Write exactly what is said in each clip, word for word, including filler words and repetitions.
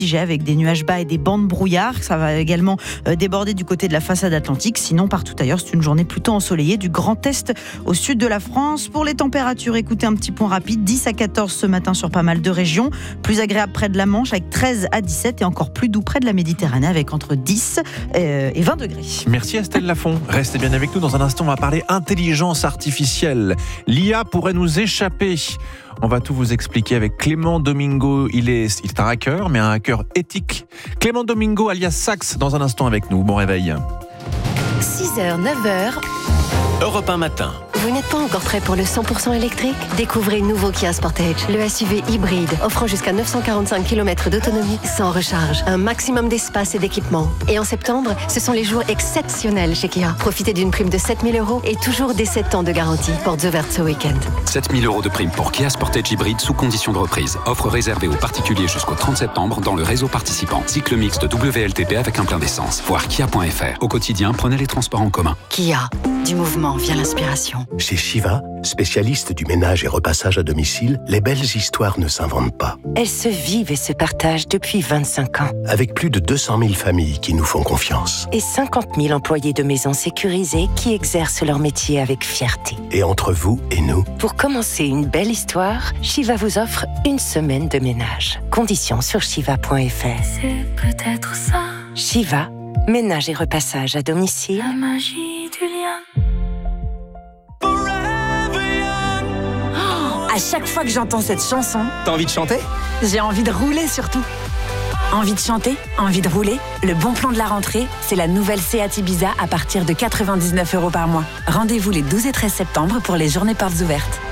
avec des nuages bas et des bancs de brouillard. Ça va également déborder du côté de la façade atlantique. Sinon, partout ailleurs, c'est une journée plutôt ensoleillée du Grand Est au sud de la France. Pour les températures, écoutez un petit point rapide. dix à quatorze ce matin sur pas mal de régions. Plus agréable près de la Manche avec treize à dix-sept et encore plus doux près de la Méditerranée avec entre dix et vingt degrés. Merci Estelle Lafont. Restez bien avec nous. Dans un instant, on va parler intelligence artificielle. L'I A pourrait nous échapper. On va tout vous expliquer avec Clément Domingo. Il est, il est un hacker, mais un hacker éthique. Clément Domingo, alias Sax, dans un instant avec nous. Bon réveil. six heures, neuf heures. Europe un matin. Vous n'êtes pas encore prêt pour le cent pour cent électrique ? Découvrez le nouveau Kia Sportage, le S U V hybride, offrant jusqu'à neuf cent quarante-cinq kilomètres d'autonomie sans recharge, un maximum d'espace et d'équipement. Et en septembre, ce sont les jours exceptionnels chez Kia. Profitez d'une prime de sept mille euros et toujours des sept ans de garantie. Portes ouvertes ce week-end. sept mille euros de prime pour Kia Sportage hybride sous condition de reprise. Offre réservée aux particuliers jusqu'au trente septembre dans le réseau participant. Cycle mixte W L T P avec un plein d'essence. Voir kia point f r. Au quotidien, prenez les transports en commun. Kia, du mouvement vient l'inspiration. Chez Shiva, spécialiste du ménage et repassage à domicile, les belles histoires ne s'inventent pas. Elles se vivent et se partagent depuis vingt-cinq ans. Avec plus de deux cent mille familles qui nous font confiance. Et cinquante mille employés de maisons sécurisées qui exercent leur métier avec fierté. Et entre vous et nous, pour commencer une belle histoire, Shiva vous offre une semaine de ménage. Conditions sur shiva point f r. C'est peut-être ça. Shiva, ménage et repassage à domicile. La magie du lien. À chaque fois que j'entends cette chanson, T'as envie de chanter ? J'ai envie de rouler surtout. Envie de chanter, envie de rouler. Le bon plan de la rentrée, c'est la nouvelle Seat Ibiza à partir de quatre-vingt-dix-neuf euros par mois. Rendez-vous les douze et treize septembre pour les journées portes ouvertes.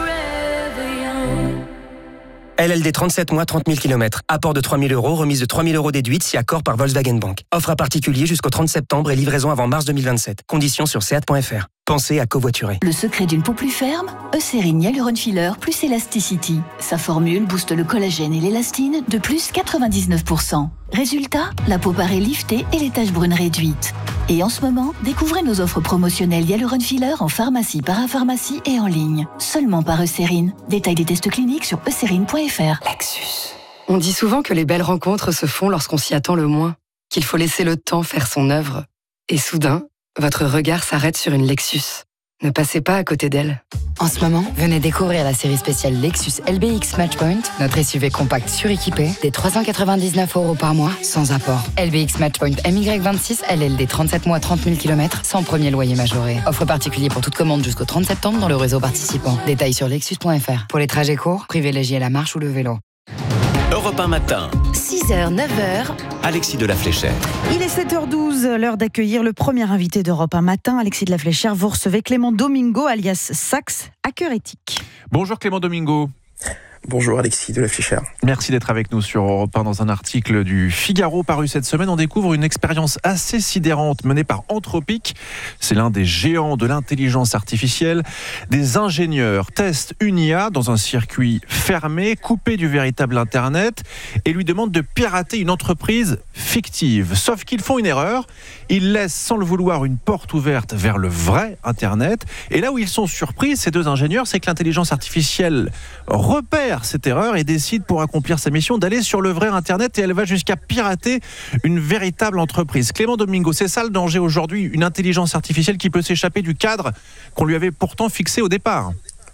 L L D trente-sept mois, trente mille kilomètres. Apport de trois mille euros, remise de trois mille euros déduite si accord par Volkswagen Bank. Offre à particulier jusqu'au trente septembre et livraison avant mars deux mille vingt-sept. Conditions sur seat point f r. Pensez à covoiturer. Le secret d'une peau plus ferme ? Eucérine Hyaluron Filler plus Elasticity. Sa formule booste le collagène et l'élastine de plus quatre-vingt-dix-neuf pour cent. Résultat, la peau paraît liftée et les taches brunes réduites. Et en ce moment, découvrez nos offres promotionnelles Hyaluron Filler en pharmacie, parapharmacie et en ligne. Seulement par Eucérine. Détail des tests cliniques sur eucérine point f r. Lexus. On dit souvent que les belles rencontres se font lorsqu'on s'y attend le moins, qu'il faut laisser le temps faire son œuvre. Et soudain, votre regard s'arrête sur une Lexus. Ne passez pas à côté d'elle. En ce moment, venez découvrir la série spéciale Lexus L B X Matchpoint, notre S U V compact suréquipé, des trois cent quatre-vingt-dix-neuf euros par mois, sans apport. L B X Matchpoint M Y vingt-six, L L D trente-sept mois, trente mille kilomètres, sans premier loyer majoré. Offre particulier pour toute commande jusqu'au trente septembre dans le réseau participant. Détails sur lexus point f r. Pour les trajets courts, privilégiez la marche ou le vélo. Europe un matin. six heures, neuf heures. Alexis de la Fléchère. Il est sept heures douze, l'heure d'accueillir le premier invité d'Europe un matin. Alexis de la Fléchère, vous recevez Clément Domingo, alias Sax, hacker éthique. Bonjour Clément Domingo. Bonjour Alexis de la Fléchère. Merci d'être avec nous sur Europe un. Dans un article du Figaro paru cette semaine, on découvre une expérience assez sidérante menée par Anthropic. C'est l'un des géants de l'intelligence artificielle. Des ingénieurs testent une I A dans un circuit fermé, coupé du véritable Internet, et lui demandent de pirater une entreprise fictive. Sauf qu'ils font une erreur. Ils laissent sans le vouloir une porte ouverte vers le vrai Internet. Et là où ils sont surpris, ces deux ingénieurs, c'est que l'intelligence artificielle repère cette erreur et décide pour accomplir sa mission d'aller sur le vrai Internet, et elle va jusqu'à pirater une véritable entreprise. Clément Domingo, c'est ça le danger aujourd'hui, une intelligence artificielle qui peut s'échapper du cadre qu'on lui avait pourtant fixé au départ.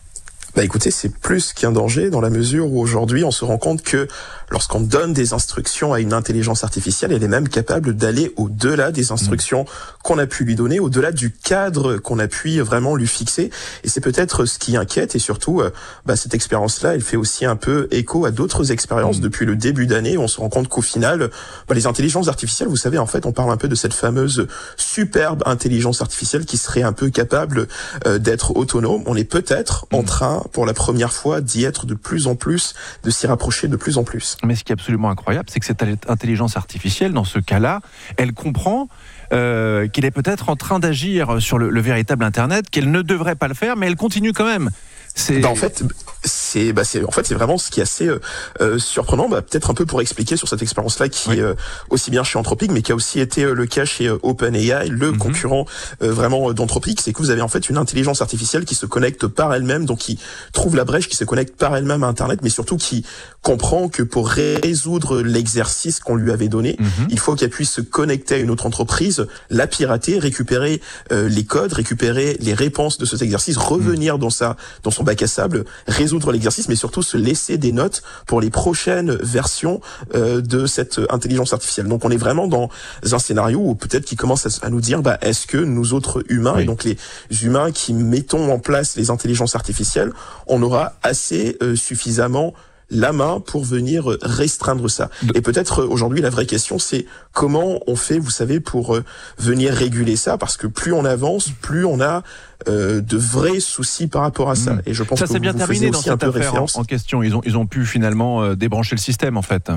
Bah écoutez, c'est plus qu'un danger dans la mesure où aujourd'hui on se rend compte que lorsqu'on donne des instructions à une intelligence artificielle, elle est même capable d'aller au-delà des instructions mmh. qu'on a pu lui donner, au-delà du cadre qu'on a pu vraiment lui fixer. Et c'est peut-être ce qui inquiète, et surtout, euh, bah, cette expérience-là, elle fait aussi un peu écho à d'autres expériences mmh. depuis le début d'année. On se rend compte qu'au final, bah, les intelligences artificielles, vous savez, en fait, on parle un peu de cette fameuse superbe intelligence artificielle qui serait un peu capable euh, d'être autonome. On est peut-être mmh. en train, pour la première fois, d'y être de plus en plus, de s'y rapprocher de plus en plus. Mais ce qui est absolument incroyable, c'est que cette intelligence artificielle, dans ce cas-là, elle comprend euh, qu'il est peut-être en train d'agir sur le, le véritable Internet, qu'elle ne devrait pas le faire, mais elle continue quand même. C'est... Ben en fait, c'est, bah, c'est, en fait, c'est vraiment ce qui est assez euh, surprenant. Bah, peut-être un peu pour expliquer sur cette expérience-là qui oui. est euh, aussi bien chez Anthropic, mais qui a aussi été euh, le cas chez euh, OpenAI, le mm-hmm. concurrent euh, vraiment d'Anthropic. C'est que vous avez en fait une intelligence artificielle qui se connecte par elle-même, donc qui trouve la brèche, qui se connecte par elle-même à Internet, mais surtout qui comprend que pour résoudre l'exercice qu'on lui avait donné, mm-hmm. il faut qu'elle puisse se connecter à une autre entreprise, la pirater, récupérer euh, les codes, récupérer les réponses de cet exercice, revenir mm. dans sa dans son bac à sable, résoudre l'exercice, mais surtout se laisser des notes pour les prochaines versions euh, de cette intelligence artificielle. Donc on est vraiment dans un scénario où peut-être qu'il commence à, à nous dire, bah, est-ce que nous autres humains, oui. et donc les humains qui mettons en place les intelligences artificielles, on aura assez euh, suffisamment la main pour venir restreindre ça. Et peut-être aujourd'hui la vraie question c'est comment on fait, vous savez, pour euh, venir réguler ça, parce que plus on avance, plus on a euh, de vrais soucis par rapport à ça. Mmh. Et je pense ça que c'est bien vous terminé dans aussi cette un peu affaire référence. En question. Ils ont ils ont pu finalement euh, débrancher le système en fait.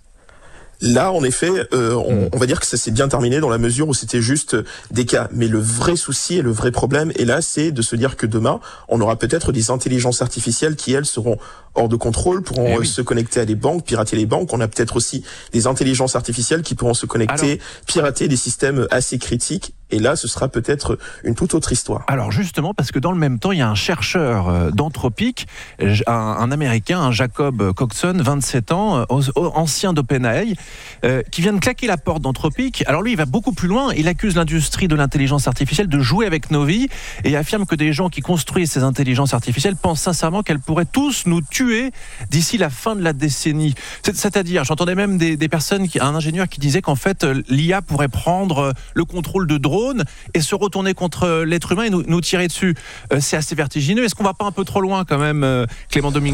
Là, en effet, euh, on, on va dire que ça s'est bien terminé dans la mesure où c'était juste des cas. Mais le vrai souci et le vrai problème, et là, c'est de se dire que demain, on aura peut-être des intelligences artificielles qui, elles, seront hors de contrôle, pourront eh oui. se connecter à des banques, pirater les banques. On a peut-être aussi des intelligences artificielles qui pourront se connecter, Alors... pirater des systèmes assez critiques. Et là, ce sera peut-être une toute autre histoire. Alors justement, parce que dans le même temps, il y a un chercheur d'Anthropic, un, un Américain, un Jacob Coxon, vingt-sept ans, ancien d'OpenAI, euh, qui vient de claquer la porte d'Anthropic. Alors lui, il va beaucoup plus loin. Il accuse l'industrie de l'intelligence artificielle de jouer avec nos vies et affirme que des gens qui construisent ces intelligences artificielles pensent sincèrement qu'elles pourraient tous nous tuer d'ici la fin de la décennie. C'est-à-dire, j'entendais même des, des personnes, qui, un ingénieur qui disait qu'en fait, l'I A pourrait prendre le contrôle de drones et se retourner contre l'être humain et nous, nous tirer dessus. Euh, c'est assez vertigineux. Est-ce qu'on va pas un peu trop loin quand même, euh, Clément Domingo ?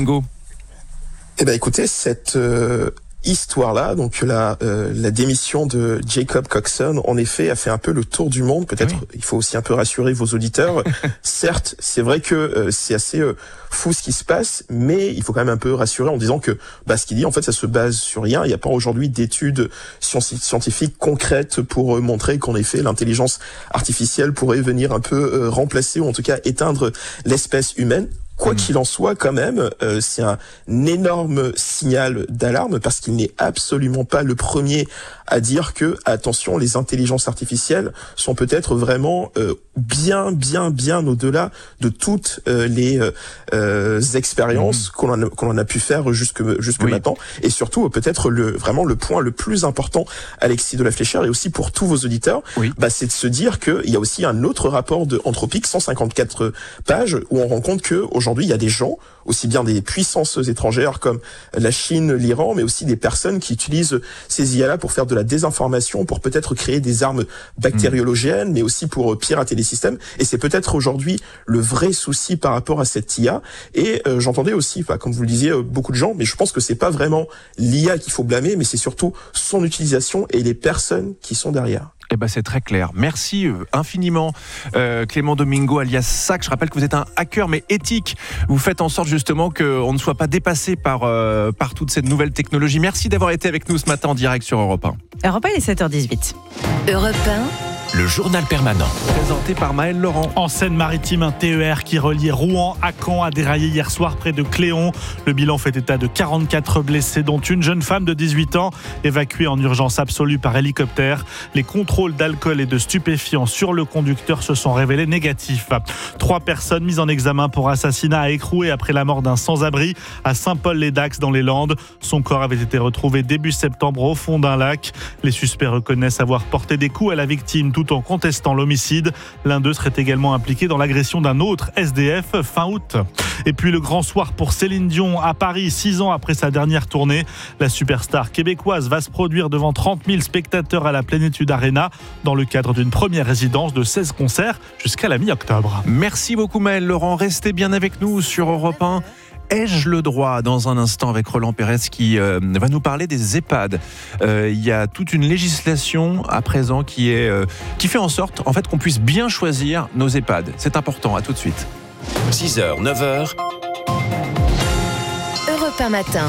Eh ben, écoutez, cette euh, histoire-là, donc la euh, la démission de Jacob Coxon, en effet, a fait un peu le tour du monde. Peut-être, oui. il faut aussi un peu rassurer vos auditeurs. Certes, c'est vrai que euh, c'est assez euh, fou ce qui se passe, mais il faut quand même un peu rassurer en disant que bah, ce qu'il dit, en fait, ça se base sur rien. Il n'y a pas aujourd'hui d'études scientifiques concrètes pour euh, montrer qu'en effet, l'intelligence artificielle pourrait venir un peu euh, remplacer ou en tout cas éteindre l'espèce humaine. Quoi qu'il en soit, quand même, euh, c'est un énorme signal d'alarme parce qu'il n'est absolument pas le premier à dire que, attention, les intelligences artificielles sont peut-être vraiment euh, bien, bien, bien au-delà de toutes euh, les euh, expériences mmh. qu'on, a, qu'on a pu faire jusque, jusque oui. maintenant. Et surtout, peut-être le vraiment le point le plus important, Alexis de la Fléchère, et aussi pour tous vos auditeurs, oui. bah, c'est de se dire qu'il y a aussi un autre rapport de Anthropic, cent cinquante-quatre pages, où on rend compte que aujourd'hui, il y a des gens, aussi bien des puissances étrangères comme la Chine, l'Iran, mais aussi des personnes qui utilisent ces I A-là pour faire de la désinformation, pour peut-être créer des armes bactériologènes, mmh. mais aussi pour pirater les systèmes. Et c'est peut-être aujourd'hui le vrai souci par rapport à cette I A. Et euh, j'entendais aussi, enfin, comme vous le disiez, euh, beaucoup de gens, mais je pense que c'est pas vraiment l'I A qu'il faut blâmer, mais c'est surtout son utilisation et les personnes qui sont derrière. Eh ben c'est très clair. Merci infiniment euh, Clément Domingo alias Sac. Je rappelle que vous êtes un hacker mais éthique. Vous faites en sorte justement qu'on ne soit pas dépassé par, euh, par toute cette nouvelle technologie. Merci d'avoir été avec nous ce matin en direct sur Europe un. Europe un, il est sept heures dix-huit. Europe un. Le journal permanent. Présenté par Maël Laurent. En Seine-Maritime, un T E R qui reliait Rouen à Caen a déraillé hier soir près de Cléon. Le bilan fait état de quarante-quatre blessés, dont une jeune femme de dix-huit ans, évacuée en urgence absolue par hélicoptère. Les contrôles d'alcool et de stupéfiants sur le conducteur se sont révélés négatifs. Trois personnes mises en examen pour assassinat à écroué après la mort d'un sans-abri à Saint-Paul-les-Dax dans les Landes. Son corps avait été retrouvé début septembre au fond d'un lac. Les suspects reconnaissent avoir porté des coups à la victime tout en contestant l'homicide. L'un d'eux serait également impliqué dans l'agression d'un autre S D F fin août. Et puis le grand soir pour Céline Dion à Paris, six ans après sa dernière tournée. La superstar québécoise va se produire devant trente mille spectateurs à la Plénitude Arena dans le cadre d'une première résidence de seize concerts jusqu'à la mi-octobre. Merci beaucoup Maël Laurent, restez bien avec nous sur Europe un. Ai-je le droit, dans un instant avec Roland Pérez qui euh, va nous parler des EHPAD. Euh, il y a toute une législation à présent qui, est, euh, qui fait en sorte en fait, qu'on puisse bien choisir nos EHPAD. C'est important, à tout de suite. six heures, neuf heures. Europe un matin.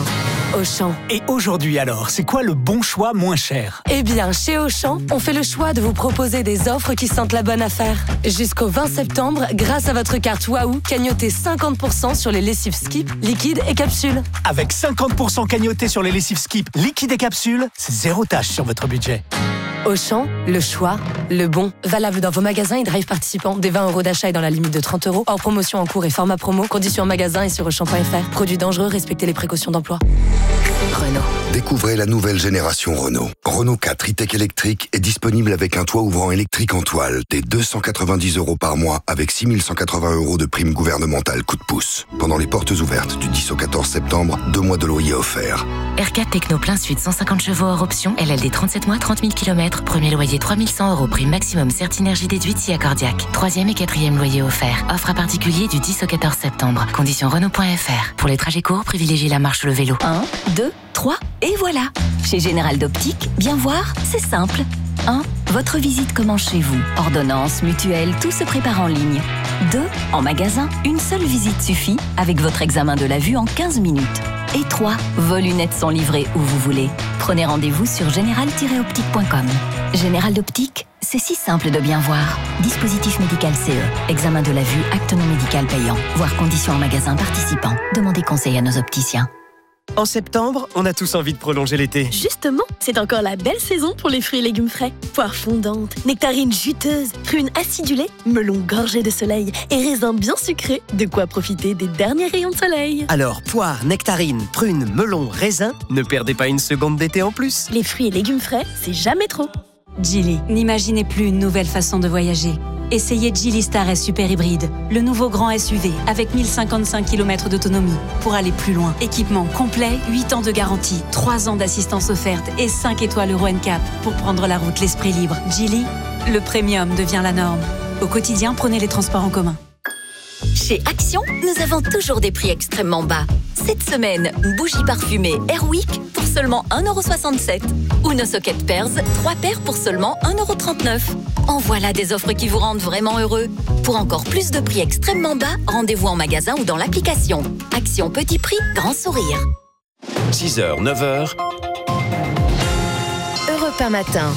Auchan. Et aujourd'hui alors, c'est quoi le bon choix moins cher ? Eh bien, chez Auchan, on fait le choix de vous proposer des offres qui sentent la bonne affaire. Jusqu'au vingt septembre, grâce à votre carte Wahoo, cagnotez cinquante pour cent sur les lessives Skip, liquides et capsules. Avec cinquante pour cent cagnoté sur les lessives Skip, liquides et capsules, c'est zéro tâche sur votre budget. Auchan, le choix, le bon. Valable dans vos magasins et drive participants. Des vingt euros d'achat et dans la limite de trente euros. Hors promotion en cours et format promo. Conditions en magasin et sur auchan point f r. Produits dangereux, respectez les précautions d'emploi. Renault. Découvrez la nouvelle génération Renault. Renault quatre e-tech électrique est disponible avec un toit ouvrant électrique en toile dès deux cent quatre-vingt-dix euros par mois avec six mille cent quatre-vingts euros de prime gouvernementale coup de pouce. Pendant les portes ouvertes du dix au quatorze septembre, deux mois de loyer offerts. R quatre Techno plein sud, cent cinquante chevaux hors option. L L D trente-sept mois, trente mille kilomètres. Premier loyer trois mille cent euros. Prime maximum Certinergie déduite si accordiaque. Troisième et quatrième loyer offert. Offre à particulier du dix au quatorze septembre. Conditions Renault point f r. Pour les trajets courts, privilégiez la marche ou le vélo. un, deux, trois, et voilà. Chez Général d'Optique, bien voir, c'est simple. un. Votre visite commence chez vous. Ordonnance, mutuelle, tout se prépare en ligne. deux. En magasin, une seule visite suffit avec votre examen de la vue en quinze minutes. Et trois. Vos lunettes sont livrées où vous voulez. Prenez rendez-vous sur général tiret optique point com. Général d'Optique, c'est si simple de bien voir. Dispositif médical C E. Examen de la vue, acte non médical payant. Voir conditions en magasin participant. Demandez conseil à nos opticiens. En septembre, on a tous envie de prolonger l'été. Justement, c'est encore la belle saison pour les fruits et légumes frais. Poires fondantes, nectarines juteuses, prunes acidulées, melons gorgés de soleil et raisins bien sucrés. De quoi profiter des derniers rayons de soleil. Alors, poires, nectarines, prunes, melons, raisins, ne perdez pas une seconde d'été en plus. Les fruits et légumes frais, c'est jamais trop. Geely, n'imaginez plus une nouvelle façon de voyager. Essayez Geely Star S Super Hybride, le nouveau grand S U V avec mille cinquante-cinq kilomètres d'autonomie pour aller plus loin. Équipement complet, huit ans de garantie, trois ans d'assistance offerte et cinq étoiles Euro N C A P pour prendre la route l'esprit libre. Geely, le premium devient la norme. Au quotidien, prenez les transports en commun. Chez Action, nous avons toujours des prix extrêmement bas. Cette semaine, bougie parfumée Airwick pour seulement un euro soixante-sept. Ou nos sockets Pearls, trois paires pour seulement un euro trente-neuf. En voilà des offres qui vous rendent vraiment heureux. Pour encore plus de prix extrêmement bas, rendez-vous en magasin ou dans l'application. Action petit prix, grand sourire. six heures, neuf heures. Europe un matin.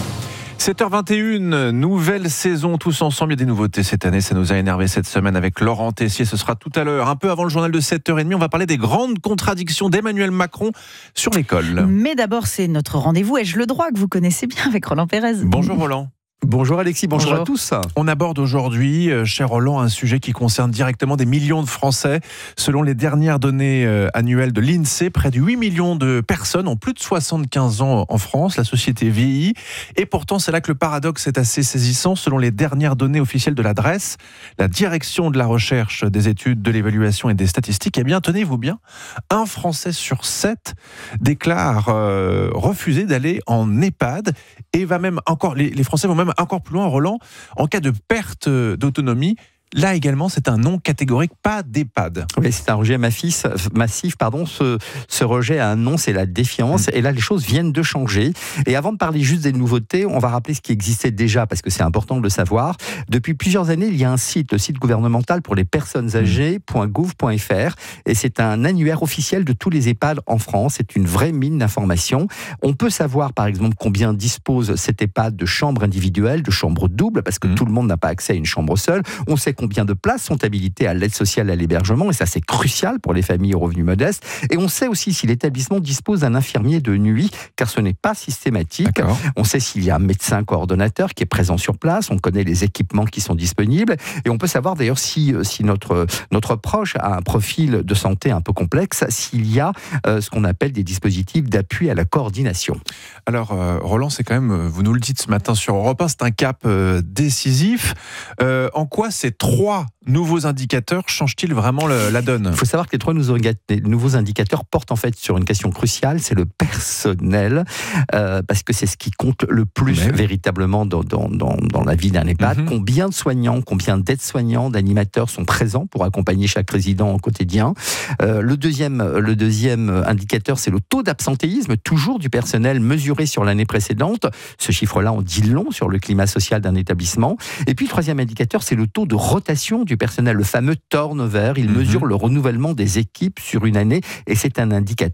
sept heures vingt et une, nouvelle saison tous ensemble. Il y a des nouveautés cette année, ça nous a énervé cette semaine avec Laurent Tessier. Ce sera tout à l'heure, un peu avant le journal de sept heures trente. On va parler des grandes contradictions d'Emmanuel Macron sur l'école. Mais d'abord, c'est notre rendez-vous Ai-je le droit que vous connaissez bien avec Roland Pérez. Bonjour Roland. Bonjour Alexis, bonjour, bonjour à tous. On aborde aujourd'hui, euh, cher Roland, un sujet qui concerne directement des millions de Français. Selon les dernières données euh, annuelles de l'INSEE, près de huit millions de personnes ont plus de soixante-quinze ans en France. La société vieillit. Et pourtant, c'est là que le paradoxe est assez saisissant. Selon les dernières données officielles de l'adresse, la direction de la recherche, des études, de l'évaluation et des statistiques, eh bien, tenez-vous bien, un Français sur sept déclare euh, refuser d'aller en EHPAD et va même encore, les, les Français vont même encore plus loin, Roland, en cas de perte d'autonomie. Là également, c'est un non catégorique, pas d'EHPAD. Oui, c'est un rejet massif. massif pardon. Ce, ce rejet à un non, c'est la défiance. Mmh. Et là, les choses viennent de changer. Et avant de parler juste des nouveautés, on va rappeler ce qui existait déjà, parce que c'est important de le savoir. Depuis plusieurs années, il y a un site, le site gouvernemental pour les personnes âgées, .gouv point f r. Et c'est un annuaire officiel de tous les EHPAD en France. C'est une vraie mine d'informations. On peut savoir, par exemple, combien dispose cet EHPAD de chambres individuelles, de chambres doubles, parce que mmh. tout le monde n'a pas accès à une chambre seule. On sait combien de places sont habilitées à l'aide sociale à l'hébergement, et ça c'est crucial pour les familles aux revenus modestes. Et on sait aussi si l'établissement dispose d'un infirmier de nuit, car ce n'est pas systématique. D'accord. On sait s'il y a un médecin coordonnateur qui est présent sur place, on connaît les équipements qui sont disponibles, et on peut savoir d'ailleurs si, si notre, notre proche a un profil de santé un peu complexe, s'il y a euh, ce qu'on appelle des dispositifs d'appui à la coordination. Alors euh, Roland, c'est quand même, vous nous le dites ce matin sur Europe un, c'est un cap euh, décisif. Euh, en quoi ces trois nouveaux indicateurs changent-ils vraiment le, la donne ? Il faut savoir que les trois nouveaux indicateurs portent en fait sur une question cruciale, c'est le personnel, euh, parce que c'est ce qui compte le plus Même. véritablement dans, dans, dans, dans la vie d'un EHPAD. Mm-hmm. Combien de soignants, combien d'aides-soignants, d'animateurs sont présents pour accompagner chaque résident au quotidien. Euh, le, deuxième, le deuxième indicateur, c'est le taux d'absentéisme, toujours du personnel mesuré sur l'année précédente. Ce chiffre-là, on dit long sur le climat social d'un établissement. Et puis le troisième indicateur, c'est le taux de rotation du personnel, le fameux turnover. Il mmh. mesure le renouvellement des équipes sur une année et c'est un indicateur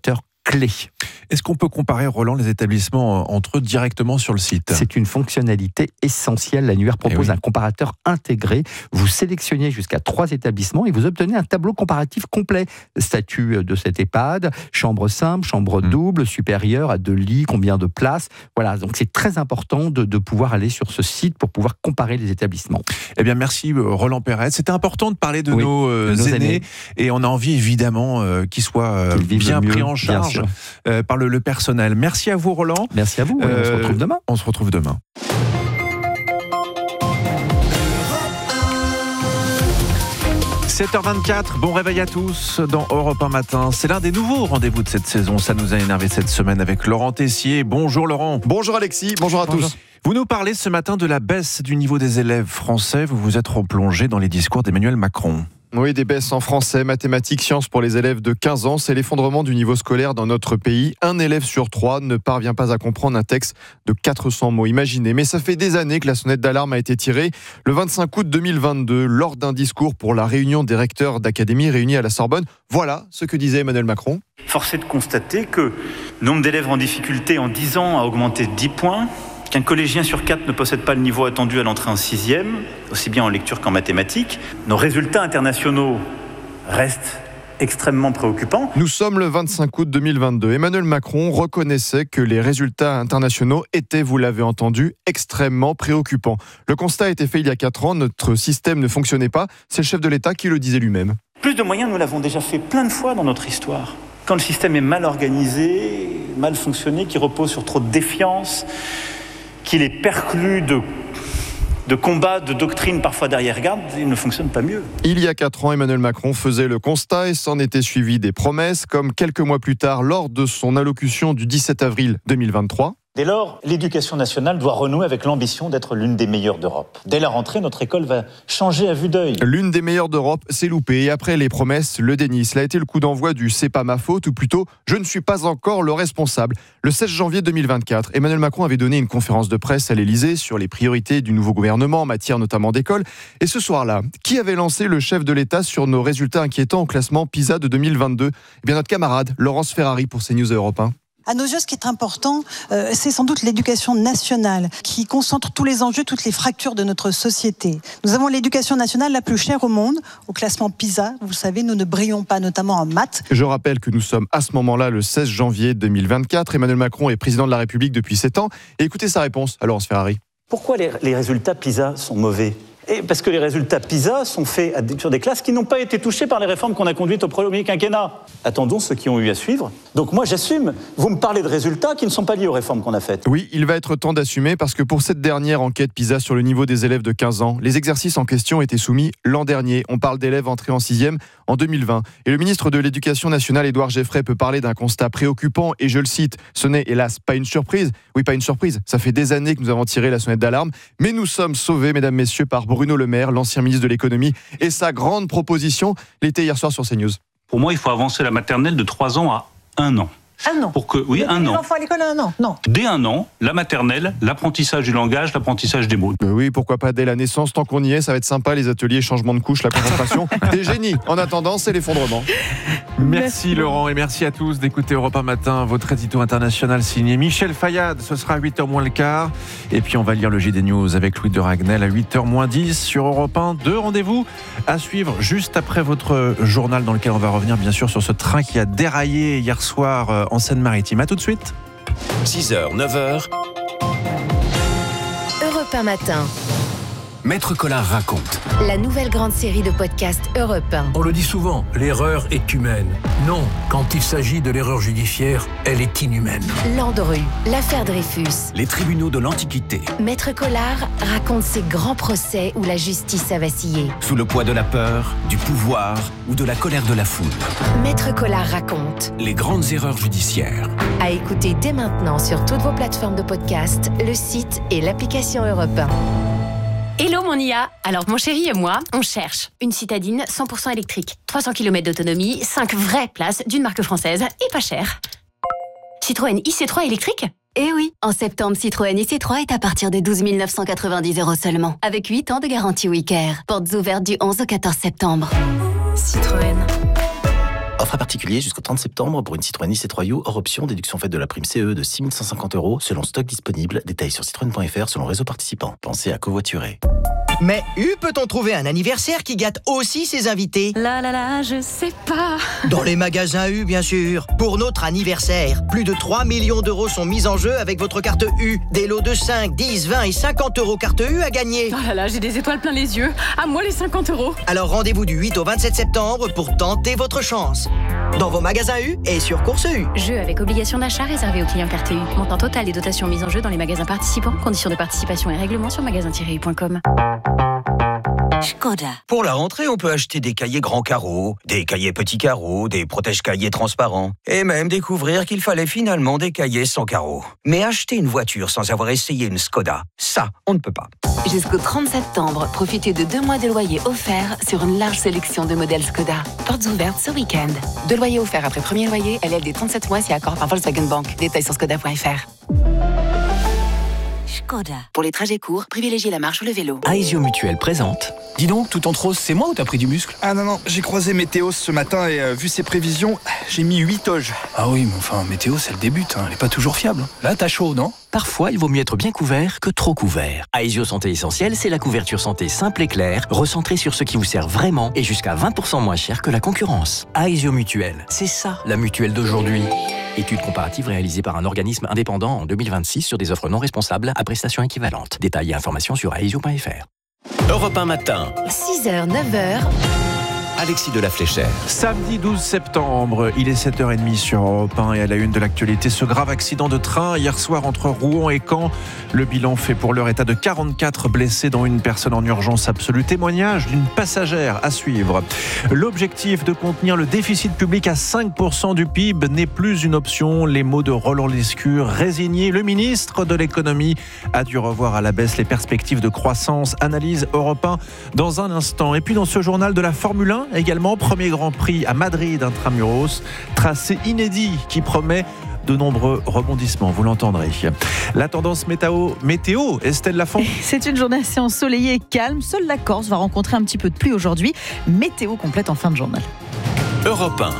clé. Est-ce qu'on peut comparer, Roland, les établissements entre eux directement sur le site ? C'est une fonctionnalité essentielle. L'annuaire propose Eh oui. un comparateur intégré. Vous sélectionnez jusqu'à trois établissements et vous obtenez un tableau comparatif complet. Statut de cet EHPAD, chambre simple, chambre mmh. double, supérieure, à deux lits, combien de places. Voilà, donc c'est très important de, de pouvoir aller sur ce site pour pouvoir comparer les établissements. Eh bien, merci Roland Perret. C'était important de parler de, oui, nos, euh, de nos aînés. aînés. Et on a envie évidemment euh, qu'ils soient euh, Qu'ils bien mieux, pris en charge euh, par le, le personnel. Merci à vous, Roland. Merci à vous. Euh, on se retrouve demain. On se retrouve demain. sept heures vingt-quatre, bon réveil à tous dans Europe un Matin. C'est l'un des nouveaux rendez-vous de cette saison. Ça nous a énervé cette semaine avec Laurent Tessier. Bonjour Laurent. Bonjour Alexis, bonjour à bonjour. tous. Vous nous parlez ce matin de la baisse du niveau des élèves français. Vous vous êtes replongé dans les discours d'Emmanuel Macron. Oui, des baisses en français, mathématiques, sciences pour les élèves de quinze ans. C'est l'effondrement du niveau scolaire dans notre pays. Un élève sur trois ne parvient pas à comprendre un texte de quatre cents mots. Imaginez. Mais ça fait des années que la sonnette d'alarme a été tirée. Le vingt-cinq août deux mille vingt-deux, lors d'un discours pour la réunion des recteurs d'académie réunis à la Sorbonne, voilà ce que disait Emmanuel Macron. Force est de constater que le nombre d'élèves en difficulté en dix ans a augmenté de dix points. Qu'un collégien sur quatre ne possède pas le niveau attendu à l'entrée en sixième, aussi bien en lecture qu'en mathématiques. Nos résultats internationaux restent extrêmement préoccupants. Nous sommes le vingt-cinq août deux mille vingt-deux. Emmanuel Macron reconnaissait que les résultats internationaux étaient, vous l'avez entendu, extrêmement préoccupants. Le constat a été fait il y a quatre ans, notre système ne fonctionnait pas. C'est le chef de l'État qui le disait lui-même. Plus de moyens, nous l'avons déjà fait plein de fois dans notre histoire. Quand le système est mal organisé, mal fonctionné, qui repose sur trop de défiance, qu'il est perclus de, de combats, de doctrines parfois derrière-garde, il ne fonctionne pas mieux. Il y a quatre ans, Emmanuel Macron faisait le constat et s'en était suivi des promesses, comme quelques mois plus tard lors de son allocution du dix-sept avril deux mille vingt-trois. Dès lors, l'éducation nationale doit renouer avec l'ambition d'être l'une des meilleures d'Europe. Dès la rentrée, notre école va changer à vue d'œil. L'une des meilleures d'Europe, c'est loupé. Et après les promesses, le déni. Cela a été le coup d'envoi du « c'est pas ma faute » ou plutôt « je ne suis pas encore le responsable ». Le seize janvier deux mille vingt-quatre, Emmanuel Macron avait donné une conférence de presse à l'Élysée sur les priorités du nouveau gouvernement en matière notamment d'école. Et ce soir-là, qui avait lancé le chef de l'État sur nos résultats inquiétants au classement PISA de deux mille vingt-deux ? Eh bien notre camarade Laurence Ferrari pour CNews Europe un. À nos yeux, ce qui est important, euh, c'est sans doute l'éducation nationale, qui concentre tous les enjeux, toutes les fractures de notre société. Nous avons l'éducation nationale la plus chère au monde, au classement PISA. Vous le savez, nous ne brillons pas, notamment en maths. Je rappelle que nous sommes à ce moment-là le seize janvier deux mille vingt-quatre. Emmanuel Macron est président de la République depuis sept ans. Et écoutez sa réponse à Laurence Ferrari. Pourquoi les, les résultats PISA sont mauvais ? Et parce que les résultats PISA sont faits sur des classes qui n'ont pas été touchées par les réformes qu'on a conduites au premier quinquennat. Attendons ceux qui ont eu à suivre. Donc moi j'assume, vous me parlez de résultats qui ne sont pas liés aux réformes qu'on a faites. Oui, il va être temps d'assumer parce que pour cette dernière enquête PISA sur le niveau des élèves de quinze ans, les exercices en question étaient soumis l'an dernier. On parle d'élèves entrés en sixième en deux mille vingt. Et le ministre de l'Éducation nationale, Édouard Geoffrey, peut parler d'un constat préoccupant et je le cite, ce n'est hélas pas une surprise. Oui, pas une surprise, ça fait des années que nous avons tiré la sonnette d'alarme, mais nous sommes sauvés, mesdames, messieurs, par Bruno Le Maire, l'ancien ministre de l'économie, et sa grande proposition, l'été hier soir sur CNews. Pour moi, il faut avancer la maternelle de trois ans à un an. Un an. Pour que, oui, un les an. enfants à l'école à un an, non. Dès un an, la maternelle, l'apprentissage du langage, l'apprentissage des mots. Euh oui, pourquoi pas dès la naissance, tant qu'on y est, ça va être sympa, les ateliers, changement de couche, la concentration, des génies. En attendant, c'est l'effondrement. Merci, merci Laurent et merci à tous d'écouter Europe un Matin, votre édito international signé Michel Fayad. Ce sera à huit heures moins le quart. Et puis on va lire le J D News avec Louis de Ragnel à huit heures moins dix sur Europe un. Deux rendez-vous à suivre juste après votre journal dans lequel on va revenir bien sûr sur ce train qui a déraillé hier soir en Seine-Maritime. À tout de suite. six heures, neuf heures. Europe un Matin. Maître Collard raconte. La nouvelle grande série de podcasts Europe un. On le dit souvent, l'erreur est humaine. Non, quand il s'agit de l'erreur judiciaire, elle est inhumaine. Landru, l'affaire Dreyfus. Les tribunaux de l'Antiquité. Maître Collard raconte ces grands procès où la justice a vacillé. Sous le poids de la peur, du pouvoir ou de la colère de la foule. Maître Collard raconte. Les grandes erreurs judiciaires. À écouter dès maintenant sur toutes vos plateformes de podcast, le site et l'application Europe un. Hello mon I A. Alors mon chéri et moi, on cherche une citadine cent pour cent électrique, trois cents kilomètres d'autonomie, cinq vraies places d'une marque française et pas cher. Citroën I C trois électrique ? Eh oui, en septembre, Citroën I C trois est à partir de douze mille neuf cent quatre-vingt-dix euros seulement, avec huit ans de garantie Wicare. Portes ouvertes du onze au quatorze septembre. Citroën. Offre à particulier jusqu'au trente septembre pour une Citroën I C trois U hors option, déduction faite de la prime C E de six mille cent cinquante euros selon stock disponible. Détails sur citroën point f r selon réseau participant. Pensez à covoiturer. Mais U peut-on trouver un anniversaire qui gâte aussi ses invités? Là là là, je sais pas. Dans les magasins U, bien sûr. Pour notre anniversaire, plus de trois millions d'euros sont mis en jeu avec votre carte U. Des lots de cinq, dix, vingt et cinquante euros carte U à gagner. Oh là là, j'ai des étoiles plein les yeux. À moi les cinquante euros. Alors rendez-vous du huit au vingt-sept septembre pour tenter votre chance. Dans vos magasins U et sur Course U. Jeu avec obligation d'achat réservé aux clients carte U. Montant total et dotations mises en jeu dans les magasins participants. Conditions de participation et règlements sur magasin tiret u point com. Škoda. Pour la rentrée, on peut acheter des cahiers grands carreaux, des cahiers petits carreaux, des protège-cahiers transparents, et même découvrir qu'il fallait finalement des cahiers sans carreaux. Mais acheter une voiture sans avoir essayé une Škoda, ça, on ne peut pas. Jusqu'au trente septembre, profitez de deux mois de loyer offerts sur une large sélection de modèles Škoda. Portes ouvertes ce week-end. Deux loyers offerts après premier loyer, L L D trente-sept mois si accord par Volkswagen Bank. Détails sur skoda point f r. Škoda. Pour les trajets courts, privilégiez la marche ou le vélo. Aesio Mutuel présente. Dis donc, tout entre rose, c'est moi ou t'as pris du muscle? Ah non, non, j'ai croisé Météo ce matin et euh, vu ses prévisions, j'ai mis huit oges. Ah oui, mais enfin, Météo, c'est le début, hein. Elle est pas toujours fiable. Là, t'as chaud, non? Parfois, il vaut mieux être bien couvert que trop couvert. Aesio Santé Essentielle, c'est la couverture santé simple et claire, recentrée sur ce qui vous sert vraiment et jusqu'à vingt pour cent moins cher que la concurrence. Aesio Mutuel, c'est ça, la mutuelle d'aujourd'hui. Étude comparative réalisée par un organisme indépendant en deux mille vingt-six sur des offres non responsables à prestations équivalentes. Détails et informations sur aesio point f r. Europe un matin. six heures, neuf heures. Alexis de la Fléchère. Samedi douze septembre, il est sept heures trente sur Europe un et à la une de l'actualité, ce grave accident de train hier soir entre Rouen et Caen. Le bilan fait pour l'heure état de quarante-quatre blessés, dont une personne en urgence absolue. Témoignage d'une passagère à suivre. L'objectif de contenir le déficit public à cinq pour cent du P I B n'est plus une option. Les mots de Roland Lescure, résigné. Le ministre de l'économie a dû revoir à la baisse les perspectives de croissance. Analyse Europe un dans un instant. Et puis dans ce journal de la Formule un, également, premier Grand Prix à Madrid intramuros, tracé inédit qui promet de nombreux rebondissements, vous l'entendrez. La tendance météo, météo Estelle Lafont. C'est une journée assez ensoleillée et calme. Seule la Corse va rencontrer un petit peu de pluie aujourd'hui. Météo complète en fin de journal. Europe un.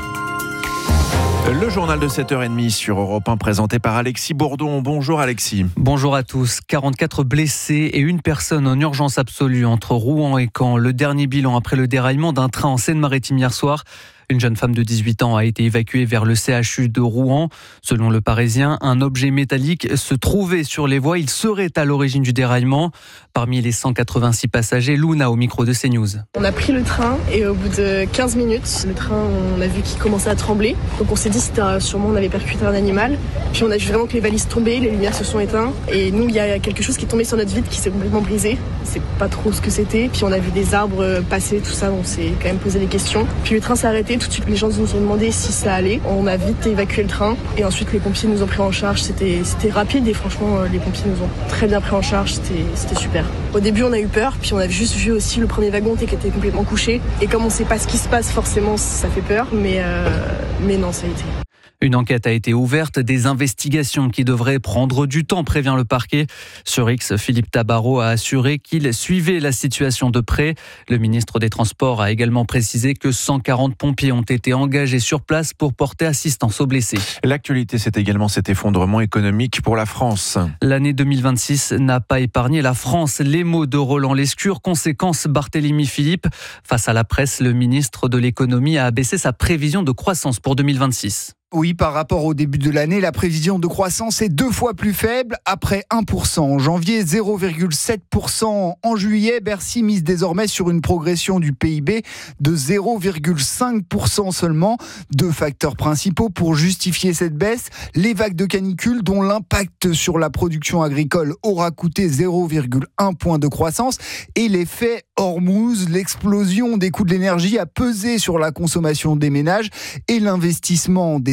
Le journal de sept heures trente sur Europe un présenté par Alexis Bourdon. Bonjour Alexis. Bonjour à tous. quarante-quatre blessés et une personne en urgence absolue entre Rouen et Caen. Le dernier bilan après le déraillement d'un train en Seine-Maritime hier soir. Une jeune femme de dix-huit ans a été évacuée vers le C H U de Rouen. Selon le Parisien, un objet métallique se trouvait sur les voies. Il serait à l'origine du déraillement. Parmi les cent quatre-vingt-six passagers, Luna au micro de CNews. On a pris le train et au bout de quinze minutes, le train, on a vu qu'il commençait à trembler. Donc on s'est dit que sûrement on avait percuté un animal. Puis on a vu vraiment que les valises tombaient, les lumières se sont éteintes. Et nous, il y a quelque chose qui est tombé sur notre vitre qui s'est complètement brisé. On sait pas trop ce que c'était. Puis on a vu des arbres passer, tout ça. On s'est quand même posé des questions. Puis le train s'est arrêté. Tout de suite, les gens nous ont demandé si ça allait. On a vite évacué le train et ensuite les pompiers nous ont pris en charge. C'était, c'était rapide et franchement, les pompiers nous ont très bien pris en charge. C'était, c'était super. Au début, on a eu peur, puis on a juste vu aussi le premier wagon qui était complètement couché. Et comme on ne sait pas ce qui se passe, forcément, ça fait peur. Mais, euh, mais non, ça a été. Une enquête a été ouverte, des investigations qui devraient prendre du temps, prévient le parquet. Sur X, Philippe Tabarot a assuré qu'il suivait la situation de près. Le ministre des Transports a également précisé que cent quarante pompiers ont été engagés sur place pour porter assistance aux blessés. L'actualité, c'est également cet effondrement économique pour la France. L'année deux mille vingt-six n'a pas épargné la France. Les mots de Roland Lescure, conséquence Barthélémy Philippe. Face à la presse, le ministre de l'économie a abaissé sa prévision de croissance pour deux mille vingt-six. Oui, par rapport au début de l'année, la prévision de croissance est deux fois plus faible, après un pour cent en janvier, zéro virgule sept pour cent en juillet. Bercy mise désormais sur une progression du P I B de zéro virgule cinq pour cent seulement. Deux facteurs principaux pour justifier cette baisse. Les vagues de canicule dont l'impact sur la production agricole aura coûté zéro virgule un point de croissance et l'effet Hormuz, l'explosion des coûts de l'énergie a pesé sur la consommation des ménages et l'investissement des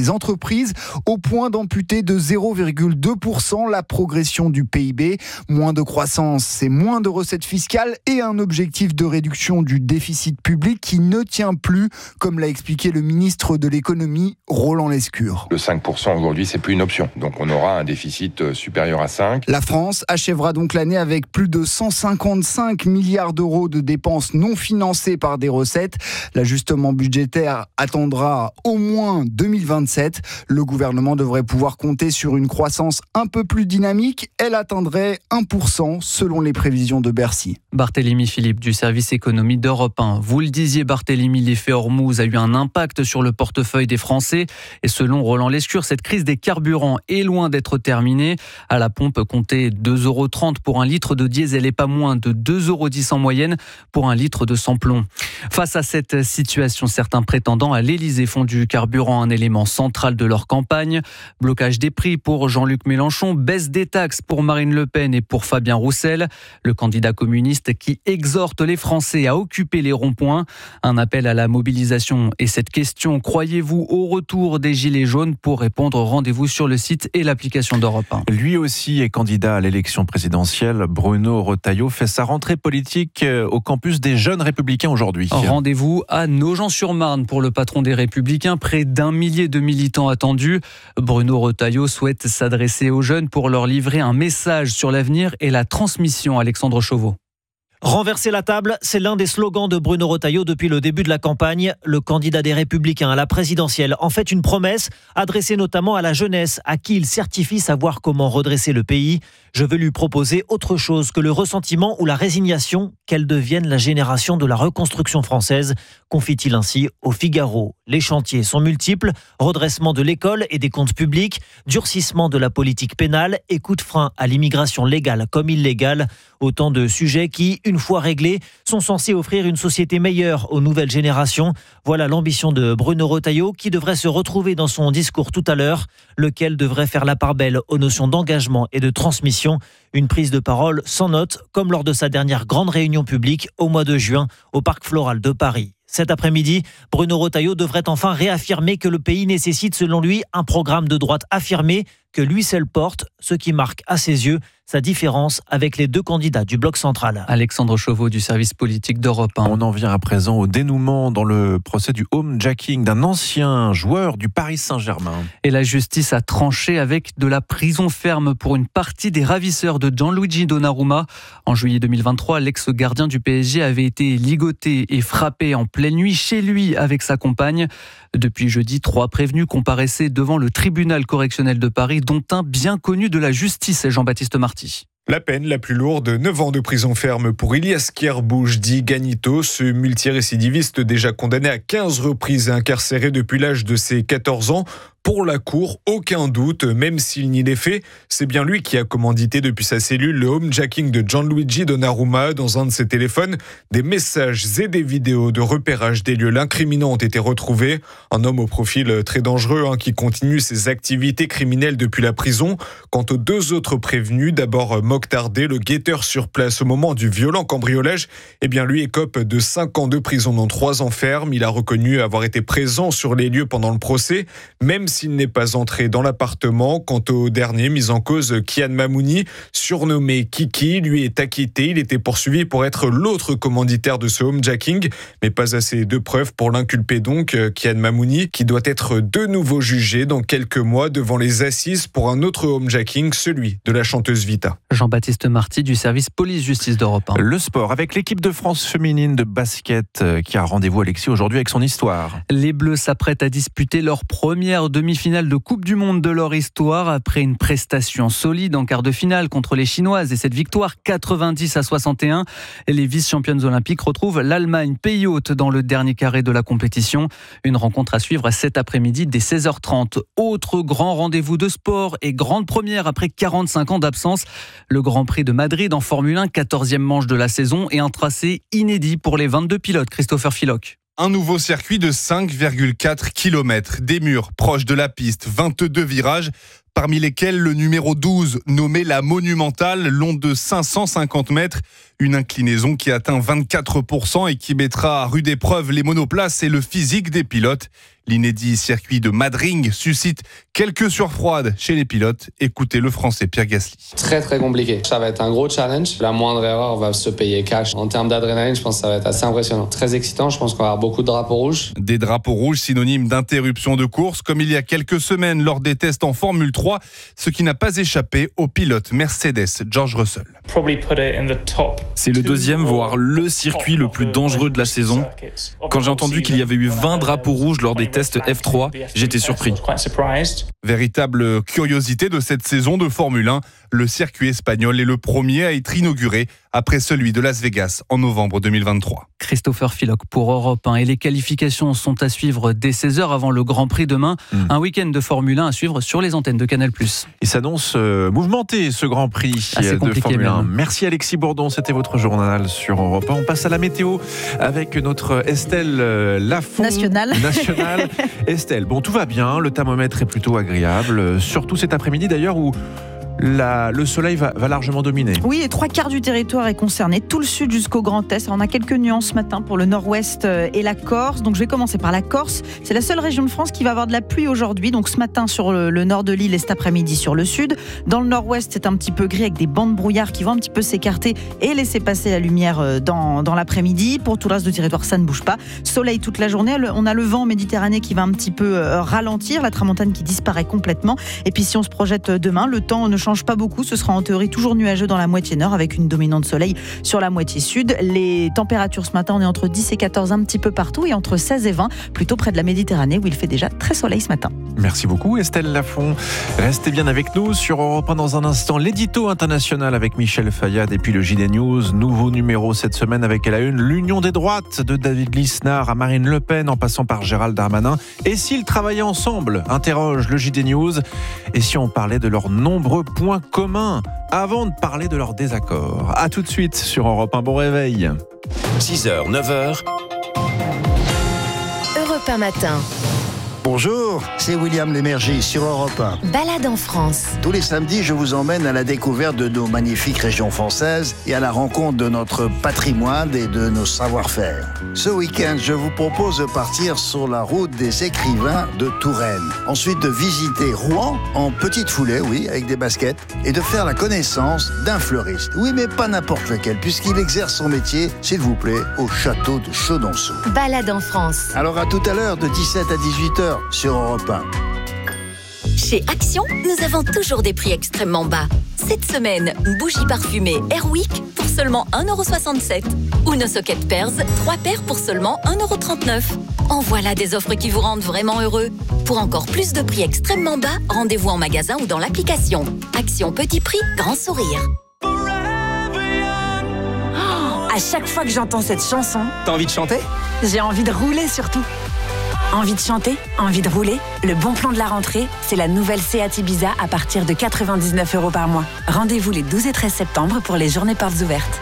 des entreprises, au point d'amputer de zéro virgule deux pour cent la progression du P I B. Moins de croissance, c'est moins de recettes fiscales et un objectif de réduction du déficit public qui ne tient plus, comme l'a expliqué le ministre de l'économie, Roland Lescure. Le cinq pour cent aujourd'hui, c'est plus une option. Donc on aura un déficit supérieur à cinq. La France achèvera donc l'année avec plus de cent cinquante-cinq milliards d'euros de dépenses non financées par des recettes. L'ajustement budgétaire attendra au moins deux mille vingt-sept. Le gouvernement devrait pouvoir compter sur une croissance un peu plus dynamique. Elle atteindrait un pour cent selon les prévisions de Bercy. Barthélémy Philippe du service économie d'Europe un. Vous le disiez, Barthélémy, l'effet Hormuz a eu un impact sur le portefeuille des Français. Et selon Roland Lescure, cette crise des carburants est loin d'être terminée. À la pompe, comptez deux euros trente pour un litre de diesel et pas moins de deux euros dix en moyenne pour un litre de sans-plomb. Face à cette situation, certains prétendants à l'Élysée font du carburant un élément central de leur campagne. Blocage des prix pour Jean-Luc Mélenchon, baisse des taxes pour Marine Le Pen et pour Fabien Roussel, le candidat communiste qui exhorte les Français à occuper les ronds-points. Un appel à la mobilisation et cette question, croyez-vous au retour des Gilets jaunes? Pour répondre, rendez-vous sur le site et l'application d'Europe un. Lui aussi est candidat à l'élection présidentielle. Bruno Retailleau fait sa rentrée politique au campus des Jeunes Républicains aujourd'hui. Rendez-vous à Nogent-sur-Marne pour le patron des Républicains. Près d'un millier de militants attendus. Bruno Retailleau souhaite s'adresser aux jeunes pour leur livrer un message sur l'avenir et la transmission. Alexandre Chauveau. Renverser la table, c'est l'un des slogans de Bruno Retailleau depuis le début de la campagne. Le candidat des Républicains à la présidentielle en fait une promesse, adressée notamment à la jeunesse, à qui il certifie savoir comment redresser le pays. Je veux lui proposer autre chose que le ressentiment ou la résignation, qu'elle devienne la génération de la reconstruction française, confie-t-il ainsi au Figaro. Les chantiers sont multiples, redressement de l'école et des comptes publics, durcissement de la politique pénale et coup de frein à l'immigration légale comme illégale. Autant de sujets qui, une fois réglés, sont censés offrir une société meilleure aux nouvelles générations. Voilà l'ambition de Bruno Retailleau qui devrait se retrouver dans son discours tout à l'heure, lequel devrait faire la part belle aux notions d'engagement et de transmission. Une prise de parole sans note, comme lors de sa dernière grande réunion publique au mois de juin au Parc Floral de Paris. Cet après-midi, Bruno Retailleau devrait enfin réaffirmer que le pays nécessite selon lui un programme de droite affirmé que lui seul porte, ce qui marque à ses yeux sa différence avec les deux candidats du bloc central. Alexandre Chauveau du service politique d'Europe un. On en vient à présent au dénouement dans le procès du homejacking d'un ancien joueur du Paris Saint-Germain. Et la justice a tranché avec de la prison ferme pour une partie des ravisseurs de Gianluigi Donnarumma. En juillet deux mille vingt-trois, l'ex-gardien du P S G avait été ligoté et frappé en pleine nuit chez lui avec sa compagne. Depuis jeudi, trois prévenus comparaissaient devant le tribunal correctionnel de Paris, dont un bien connu de la justice, Jean-Baptiste Marty. La peine la plus lourde, neuf ans de prison ferme pour Ilias Kierbouch, dit Ganito, ce multirécidiviste déjà condamné à quinze reprises et incarcéré depuis l'âge de ses quatorze ans. Pour la Cour, aucun doute, même s'il nie les faits, c'est bien lui qui a commandité depuis sa cellule le homejacking de Gianluigi Donnarumma. Dans un de ses téléphones, des messages et des vidéos de repérage des lieux l'incriminant ont été retrouvés. Un homme au profil très dangereux hein, qui continue ses activités criminelles depuis la prison. Quant aux deux autres prévenus, d'abord Mokhtar D, le guetteur sur place au moment du violent cambriolage, eh bien lui écope de cinq ans de prison dont trois ans ferme. Il a reconnu avoir été présent sur les lieux pendant le procès, même s'il n'est pas entré dans l'appartement. Quant au dernier mis en cause, Kian Mamouni, surnommé Kiki, lui est acquitté. Il était poursuivi pour être l'autre commanditaire de ce homejacking, mais pas assez de preuves pour l'inculper donc, Kian Mamouni, qui doit être de nouveau jugé dans quelques mois devant les assises pour un autre homejacking, celui de la chanteuse Vita. Jean-Baptiste Marty du service police-justice d'Europe un. Le sport avec l'équipe de France féminine de basket qui a rendez-vous, Alexis, aujourd'hui avec son histoire. Les Bleus s'apprêtent à disputer leur première demi-finale de Coupe du Monde de leur histoire après une prestation solide en quart de finale contre les Chinoises et cette victoire quatre-vingt-dix à soixante et un. Les vice-championnes olympiques retrouvent l'Allemagne, pays hôte, dans le dernier carré de la compétition. Une rencontre à suivre cet après-midi dès seize heures trente. Autre grand rendez-vous de sport et grande première après quarante-cinq ans d'absence. Le Grand Prix de Madrid en Formule un, quatorzième manche de la saison et un tracé inédit pour les vingt-deux pilotes. Christopher Philoc. Un nouveau circuit de cinq virgule quatre kilomètres, des murs proches de la piste, vingt-deux virages, parmi lesquels le numéro douze, nommé la Monumentale, long de cinq cent cinquante mètres. Une inclinaison qui atteint vingt-quatre pour cent et qui mettra à rude épreuve les monoplaces et le physique des pilotes. L'inédit circuit de Madrid suscite quelques sueurs froides chez les pilotes. Écoutez le Français Pierre Gasly. Très très compliqué. Ça va être un gros challenge. La moindre erreur va se payer cash. En termes d'adrénaline, je pense que ça va être assez impressionnant. Très excitant. Je pense qu'on va avoir beaucoup de drapeaux rouges. Des drapeaux rouges synonymes d'interruption de course, comme il y a quelques semaines lors des tests en Formule trois, ce qui n'a pas échappé au pilote Mercedes George Russell. C'est le deuxième, voire le circuit le plus dangereux de la saison. Quand j'ai entendu qu'il y avait eu vingt drapeaux rouges lors des tests F trois, j'étais surpris. Véritable curiosité de cette saison de Formule un, le circuit espagnol est le premier à être inauguré après celui de Las Vegas en novembre deux mille vingt-trois. Christopher Philoc pour Europe un. Et les qualifications sont à suivre dès seize heures avant le Grand Prix demain. Mmh. Un week-end de Formule un à suivre sur les antennes de Canal plus. Il s'annonce euh, mouvementé ce Grand Prix Assez de Formule un. Même. Merci Alexis Bourdon, c'était votre journal sur Europe un. On passe à la météo avec notre Estelle euh, Lafont. Nationale. Nationale. Estelle, bon tout va bien, le thermomètre est plutôt agréable, euh, surtout cet après-midi d'ailleurs où La, le soleil va, va largement dominer. Oui, et trois quarts du territoire est concerné, tout le sud jusqu'au Grand Est. On a quelques nuances ce matin pour le nord-ouest et la Corse. Donc je vais commencer par la Corse. C'est la seule région de France qui va avoir de la pluie aujourd'hui. Donc ce matin sur le, le nord de l'île et cet après-midi sur le sud. Dans le nord-ouest, c'est un petit peu gris avec des bancs de brouillard qui vont un petit peu s'écarter et laisser passer la lumière dans, dans l'après-midi. Pour tout le reste du territoire, ça ne bouge pas. Soleil toute la journée. On a le vent méditerranéen qui va un petit peu ralentir. La tramontane qui disparaît complètement. Et puis si on se projette demain, le temps ne change pas beaucoup, ce sera en théorie toujours nuageux dans la moitié nord avec une dominante soleil sur la moitié sud. Les températures ce matin, on est entre dix et quatorze un petit peu partout et entre seize et vingt plutôt près de la Méditerranée où il fait déjà très soleil ce matin. Merci beaucoup Estelle Lafont. Restez bien avec nous sur Europe un dans un instant. L'édito international avec Michel Fayad et puis le J D News. Nouveau numéro cette semaine avec à la une l'union des droites de David Lisnard à Marine Le Pen en passant par Gérald Darmanin. Et s'ils travaillaient ensemble, interroge le J D News. Et si on parlait de leurs nombreux points communs avant de parler de leurs désaccords. A tout de suite sur Europe un. Bon réveil. six heures, neuf heures. Europe un matin. Bonjour, c'est William Lémergie sur Europe un. Balade en France. Tous les samedis, je vous emmène à la découverte de nos magnifiques régions françaises et à la rencontre de notre patrimoine et de nos savoir-faire. Ce week-end, je vous propose de partir sur la route des écrivains de Touraine. Ensuite, de visiter Rouen en petite foulée, oui, avec des baskets, et de faire la connaissance d'un fleuriste. Oui, mais pas n'importe lequel, puisqu'il exerce son métier, s'il vous plaît, au château de Chaudonceau. Balade en France. Alors à tout à l'heure, de dix-sept à dix-huit heures, sur Europe un. Chez Action, nous avons toujours des prix extrêmement bas. Cette semaine, bougie parfumée Airwick pour seulement un euro soixante-sept. Ou nos sockets Pearls, trois paires pour seulement un euro trente-neuf. En voilà des offres qui vous rendent vraiment heureux. Pour encore plus de prix extrêmement bas, rendez-vous en magasin ou dans l'application. Action petit prix, grand sourire. Oh, à chaque fois que j'entends cette chanson, t'as envie de chanter ? J'ai envie de rouler surtout. Envie de chanter, envie de rouler. Le bon plan de la rentrée, c'est la nouvelle Seat Ibiza à partir de quatre-vingt-dix-neuf euros par mois. Rendez-vous les douze et treize septembre pour les journées portes ouvertes.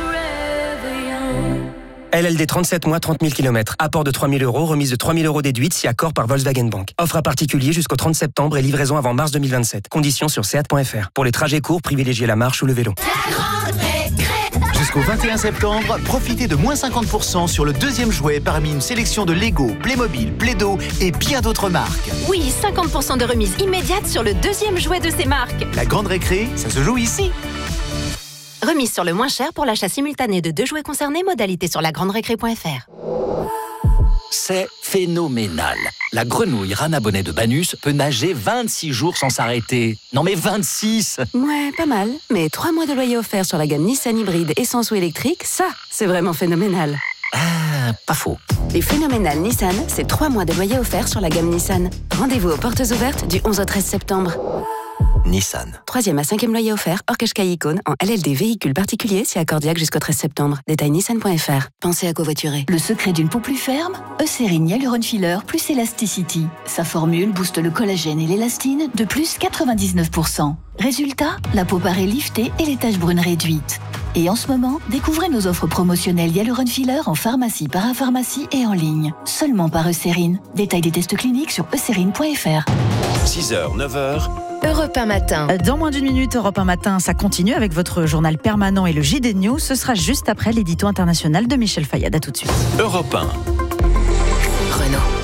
L L D trente-sept mois, trente mille kilomètres. Apport de trois mille euros, remise de trois mille euros déduite si accord par Volkswagen Bank. Offre à particulier jusqu'au trente septembre et livraison avant mars deux mille vingt-sept. Conditions sur seat point f r. Pour les trajets courts, privilégiez la marche ou le vélo. Jusqu'au vingt et un septembre, profitez de moins cinquante pour cent sur le deuxième jouet parmi une sélection de Lego, Playmobil, Play-Doh et bien d'autres marques. Oui, cinquante pour cent de remise immédiate sur le deuxième jouet de ces marques. La grande récré, ça se joue ici. Remise sur le moins cher pour l'achat simultané de deux jouets concernés, modalité sur la grande récré point f r. C'est phénoménal. La grenouille Rana Bonnet de Banus peut nager vingt-six jours sans s'arrêter. Non mais vingt-six! Ouais, pas mal. Mais trois mois de loyer offert sur la gamme Nissan hybride essence ou électrique, ça, c'est vraiment phénoménal. Ah, pas faux. Les phénoménales Nissan, c'est trois mois de loyer offert sur la gamme Nissan. Rendez-vous aux portes ouvertes du onze au treize septembre. Nissan. Troisième à cinquième loyer offert, hors Qashqai Icône, en L L D véhicule particulier, si accordiaque jusqu'au treize septembre. Détail nissan point f r. Pensez à covoiturer. Le secret d'une peau plus ferme, Eucérine Hyaluron Filler plus Elasticity. Sa formule booste le collagène et l'élastine de plus quatre-vingt-dix-neuf pour cent. Résultat, la peau paraît liftée et les taches brunes réduites. Et en ce moment, découvrez nos offres promotionnelles Hyaluron Filler en pharmacie, parapharmacie et en ligne. Seulement par Eucérine. Détail des tests cliniques sur eucérine point f r. six heures, neuf heures. Europe un matin. Dans moins d'une minute, Europe un matin, ça continue avec votre journal permanent et le J D News. Ce sera juste après l'édito international de Michel Fayad. À tout de suite. Europe un. Renault.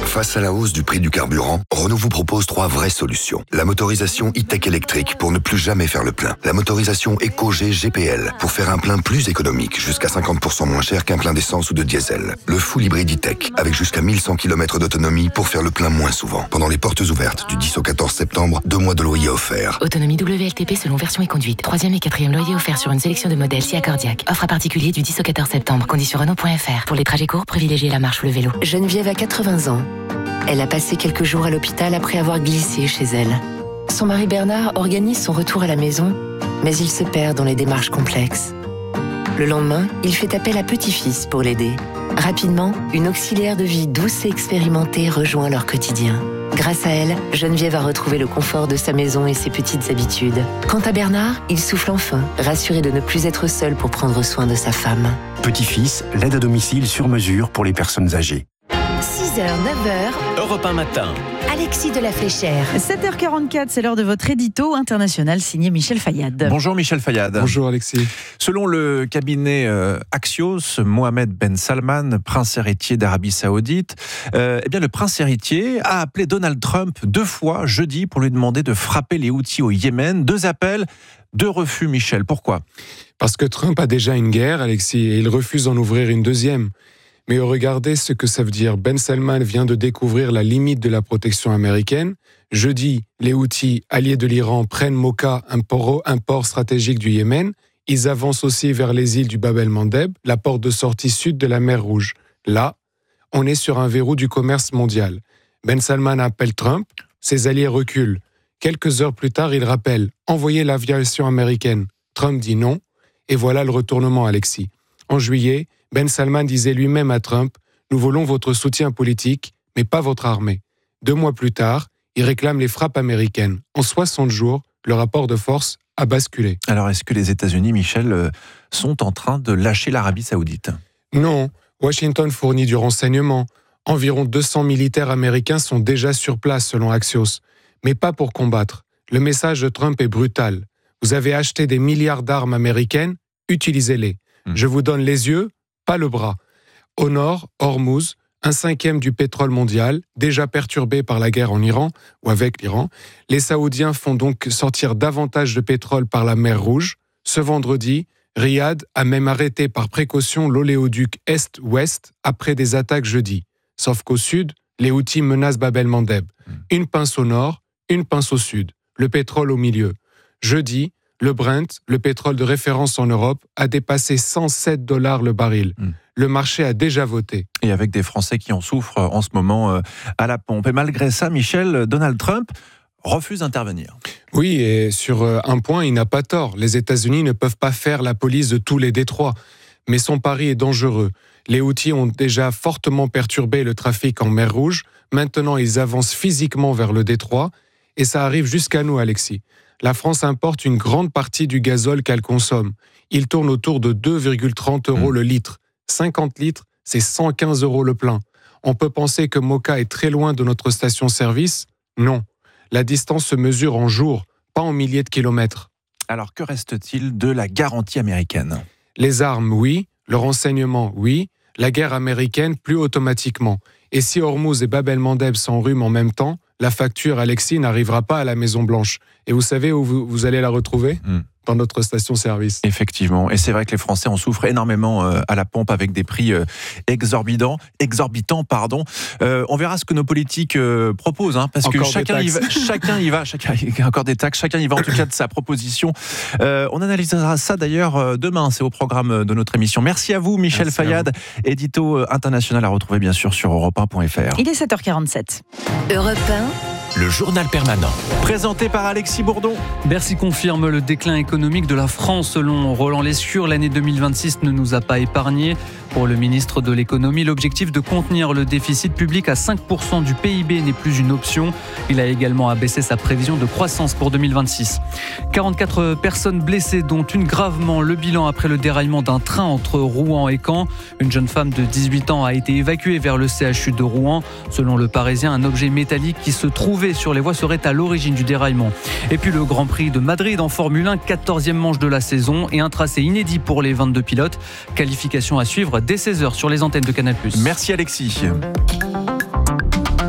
Face à la hausse du prix du carburant, Renault vous propose trois vraies solutions. La motorisation e-tech électrique pour ne plus jamais faire le plein. La motorisation EcoG G P L pour faire un plein plus économique, jusqu'à cinquante pour cent moins cher qu'un plein d'essence ou de diesel. Le full hybride e-tech avec jusqu'à mille cent kilomètres d'autonomie pour faire le plein moins souvent. Pendant les portes ouvertes du dix au quatorze septembre, deux mois de loyer offerts. Autonomie W L T P selon version et conduite. Troisième et quatrième loyer offert sur une sélection de modèles si accordiaque. Offre à particulier du dix au quatorze septembre. Conditions Renault point F R. Pour les trajets courts, privilégiez la marche ou le vélo. Geneviève a quatre-vingts ans. Elle a passé quelques jours à l'hôpital après avoir glissé chez elle. Son mari Bernard organise son retour à la maison, mais il se perd dans les démarches complexes. Le lendemain, il fait appel à petit-fils pour l'aider. Rapidement, une auxiliaire de vie douce et expérimentée rejoint leur quotidien. Grâce à elle, Geneviève a retrouvé le confort de sa maison et ses petites habitudes. Quant à Bernard, il souffle enfin, rassuré de ne plus être seul pour prendre soin de sa femme. Petit-fils, l'aide à domicile sur mesure pour les personnes âgées. six heures, neuf heures. Europe un matin. Alexis de la Fléchère. sept heures quarante-quatre, c'est l'heure de votre édito international signé Michel Fayad. Bonjour Michel Fayad. Bonjour Alexis. Selon le cabinet euh, Axios, Mohamed Ben Salman, prince héritier d'Arabie Saoudite, euh, eh bien le prince héritier a appelé Donald Trump deux fois jeudi pour lui demander de frapper les Houthis au Yémen. Deux appels, deux refus, Michel. Pourquoi ? Parce que Trump a déjà une guerre, Alexis, et il refuse d'en ouvrir une deuxième. Mais regardez ce que ça veut dire. Ben Salman vient de découvrir la limite de la protection américaine. Jeudi, les Houthis, alliés de l'Iran, prennent Mocha, un port, un port stratégique du Yémen. Ils avancent aussi vers les îles du Bab el-Mandeb, la porte de sortie sud de la mer Rouge. Là, on est sur un verrou du commerce mondial. Ben Salman appelle Trump, ses alliés reculent. Quelques heures plus tard, il rappelle « Envoyez l'aviation américaine ». Trump dit non, et voilà le retournement, Alexis. En juillet, Ben Salman disait lui-même à Trump « Nous voulons votre soutien politique, mais pas votre armée ». Deux mois plus tard, il réclame les frappes américaines. En soixante jours, le rapport de force a basculé. Alors, est-ce que les États-Unis, Michel, sont en train de lâcher l'Arabie Saoudite ? Non, Washington fournit du renseignement. Environ deux cents militaires américains sont déjà sur place, selon Axios. Mais pas pour combattre. Le message de Trump est brutal. Vous avez acheté des milliards d'armes américaines, utilisez-les. Mmh. Je vous donne les yeux, pas le bras. Au nord, Hormuz, un cinquième du pétrole mondial, déjà perturbé par la guerre en Iran, ou avec l'Iran. Les Saoudiens font donc sortir davantage de pétrole par la mer Rouge. Ce vendredi, Riyad a même arrêté par précaution l'oléoduc Est-Ouest après des attaques jeudi. Sauf qu'au sud, les Houthis menacent Bab el-Mandeb. Une pince au nord, une pince au sud. Le pétrole au milieu. Jeudi, le Brent, le pétrole de référence en Europe, a dépassé cent sept dollars le baril. Mm. Le marché a déjà voté. Et avec des Français qui en souffrent en ce moment à la pompe. Et malgré ça, Michel, Donald Trump refuse d'intervenir. Oui, et sur un point, il n'a pas tort. Les États-Unis ne peuvent pas faire la police de tous les détroits. Mais son pari est dangereux. Les Houthis ont déjà fortement perturbé le trafic en mer Rouge. Maintenant, ils avancent physiquement vers le détroit. Et ça arrive jusqu'à nous, Alexis. La France importe une grande partie du gazole qu'elle consomme. Il tourne autour de deux virgule trente euros mmh. le litre. cinquante litres, c'est cent quinze euros le plein. On peut penser que Mocha est très loin de notre station-service. Non. La distance se mesure en jours, pas en milliers de kilomètres. Alors, que reste-t-il de la garantie américaine ? Les armes, oui. Le renseignement, oui. La guerre américaine, plus automatiquement. Et si Hormuz et Bab el-Mandeb s'enrhument en même temps, la facture, Alexis, n'arrivera pas à la Maison-Blanche. Et vous savez où vous, vous allez la retrouver ? mmh. Dans notre station-service. Effectivement. Et c'est vrai que les Français en souffrent énormément euh, à la pompe avec des prix euh, exorbitants. exorbitants pardon. Euh, on verra ce que nos politiques euh, proposent. Hein, parce encore que chacun y, va, chacun y va. Chacun y va. Encore des taxes. Chacun y va en tout cas de sa proposition. Euh, on analysera ça d'ailleurs demain. C'est au programme de notre émission. Merci à vous, Michel Merci Fayad. Édito international à retrouver bien sûr sur europe un point f r. Il est sept heures quarante-sept. Europe un. Le journal permanent. Présenté par Alexis Bourdon. Bercy confirme le déclin économique de la France. Selon Roland Lescure, l'année deux mille vingt-six ne nous a pas épargnés. Pour le ministre de l'économie, l'objectif de contenir le déficit public à cinq pour cent du P I B n'est plus une option. Il a également abaissé sa prévision de croissance pour deux mille vingt-six. quarante-quatre personnes blessées, dont une gravement. Le bilan après le déraillement d'un train entre Rouen et Caen. Une jeune femme de dix-huit ans a été évacuée vers le C H U de Rouen. Selon le Parisien, un objet métallique qui se trouvait sur les voies serait à l'origine du déraillement. Et puis le Grand Prix de Madrid en Formule un, quatorzième manche de la saison et un tracé inédit pour les vingt-deux pilotes. Qualification à suivre dès seize heures sur les antennes de Canal plus. Merci Alexis.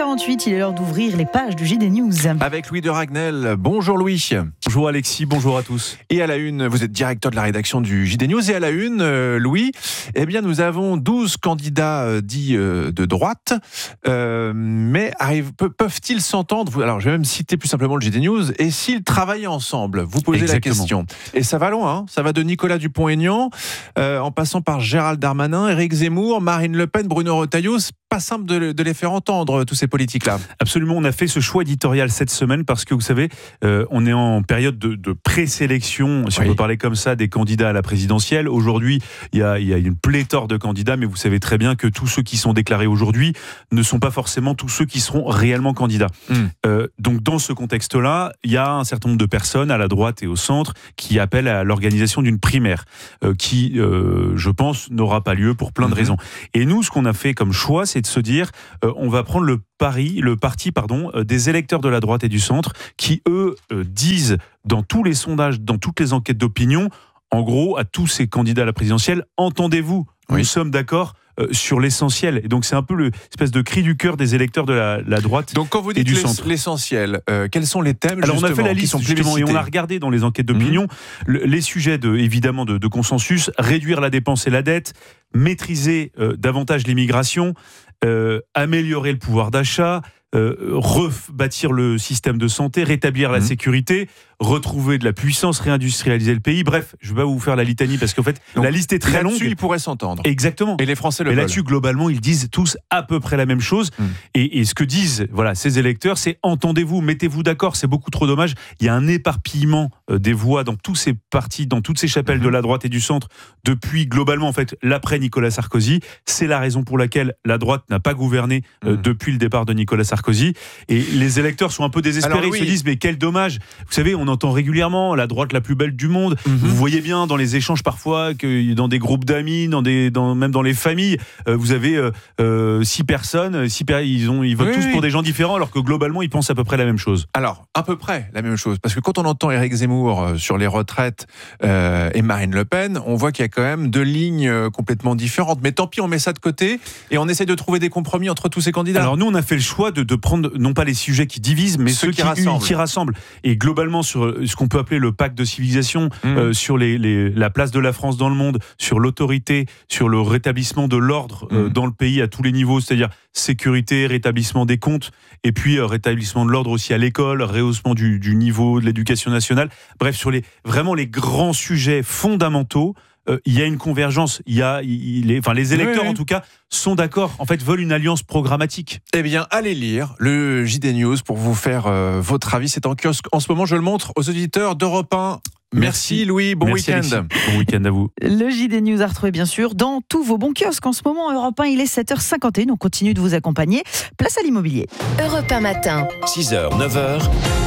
quarante-huit, il est l'heure d'ouvrir les pages du J D News. Avec Louis de Ragnel. Bonjour Louis. Bonjour Alexis, bonjour à tous. Et à la une, vous êtes directeur de la rédaction du J D News. Et à la une, euh, Louis, eh bien, nous avons douze candidats euh, dits euh, de droite. Euh, mais arrive, pe- peuvent-ils s'entendre? Alors, je vais même citer plus simplement le J D News. Et s'ils travaillaient ensemble? Vous posez Exactement. la question. Et ça va loin. Hein, ça va de Nicolas Dupont-Aignan, euh, en passant par Gérald Darmanin, Éric Zemmour, Marine Le Pen, Bruno Retailleau. C'est pas simple de, de les faire entendre, tous ces politiques-là. Absolument, on a fait ce choix éditorial cette semaine parce que vous savez, euh, on est en période de, de présélection, si oui. on peut parler comme ça, des candidats à la présidentielle. Aujourd'hui, il y a, il y a une pléthore de candidats, mais vous savez très bien que tous ceux qui sont déclarés aujourd'hui ne sont pas forcément tous ceux qui seront réellement candidats. Mm. Euh, donc dans ce contexte-là, il y a un certain nombre de personnes à la droite et au centre qui appellent à l'organisation d'une primaire euh, qui, euh, je pense, n'aura pas lieu pour plein de mm-hmm. raisons. Et nous, ce qu'on a fait comme choix, c'est de se dire, euh, on va prendre le pari, le parti, pardon, euh, des électeurs de la droite et du centre qui, eux, euh, disent dans tous les sondages, dans toutes les enquêtes d'opinion, en gros, à tous ces candidats à la présidentielle, entendez-vous, oui. nous sommes d'accord euh, sur l'essentiel. Et donc, c'est un peu l'espèce de cri du cœur des électeurs de la, la droite. Donc, quand vous dites et du centre. L'essentiel, euh, quels sont les thèmes? Alors, on a fait la liste, justement, et on a regardé dans les enquêtes d'opinion mmh. le, les sujets, de, évidemment, de, de consensus: réduire la dépense et la dette, maîtriser euh, davantage l'immigration, euh, améliorer le pouvoir d'achat, euh, rebâtir le système de santé, rétablir la mmh. sécurité, retrouver de la puissance, réindustrialiser le pays. Bref, je ne vais pas vous faire la litanie parce qu'en fait, donc, la liste est très longue. Là-dessus, ils pourraient s'entendre. Exactement. Et les Français le veulent. Et là-dessus, globalement, ils disent tous à peu près la même chose. Mmh. Et, et ce que disent voilà, ces électeurs, c'est entendez-vous, mettez-vous d'accord. C'est beaucoup trop dommage. Il y a un éparpillement euh, des voix dans tous ces partis, dans toutes ces chapelles mmh. de la droite et du centre depuis, globalement, en fait, l'après Nicolas Sarkozy. C'est la raison pour laquelle la droite n'a pas gouverné euh, mmh. depuis le départ de Nicolas Sarkozy. Et les électeurs sont un peu désespérés. Alors, oui. Ils se disent, mais quel dommage. Vous savez, on entend régulièrement la droite la plus belle du monde. Mm-hmm. Vous voyez bien dans les échanges parfois que dans des groupes d'amis, dans des, dans, même dans les familles, euh, vous avez euh, euh, six personnes, six per- ils, ont, ils votent oui, tous oui. pour des gens différents, alors que globalement ils pensent à peu près la même chose. Alors, à peu près la même chose, parce que quand on entend Éric Zemmour euh, sur les retraites euh, et Marine Le Pen, on voit qu'il y a quand même deux lignes euh, complètement différentes. Mais tant pis, on met ça de côté et on essaie de trouver des compromis entre tous ces candidats. Alors nous, on a fait le choix de, de prendre non pas les sujets qui divisent, mais ceux, ceux qui, qui, rassemblent. qui rassemblent. Et globalement sur ce qu'on peut appeler le pacte de civilisation, mmh. euh, sur les, les, la place de la France dans le monde, sur l'autorité, sur le rétablissement de l'ordre euh, mmh. dans le pays à tous les niveaux, c'est-à-dire sécurité, rétablissement des comptes, et puis euh, rétablissement de l'ordre aussi à l'école, rehaussement du, du niveau de l'éducation nationale. Bref, sur les, vraiment les grands sujets fondamentaux, il euh, y a une convergence. Il y a, il, les, enfin, les électeurs, oui, oui. en tout cas, sont d'accord. En fait, veulent une alliance programmatique. Eh bien, allez lire le J D News pour vous faire euh, votre avis. C'est en kiosque en ce moment. Je le montre aux auditeurs d'Europe un. Merci, Merci Louis. Bon Merci week-end. Alexis. Bon week-end à vous. Le J D News à retrouver bien sûr dans tous vos bons kiosques. En ce moment, Europe un, il est sept heures cinquante et un. On continue de vous accompagner. Place à l'immobilier. Europe un matin. six heures, neuf heures.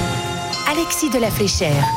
Alexis de la Fléchère.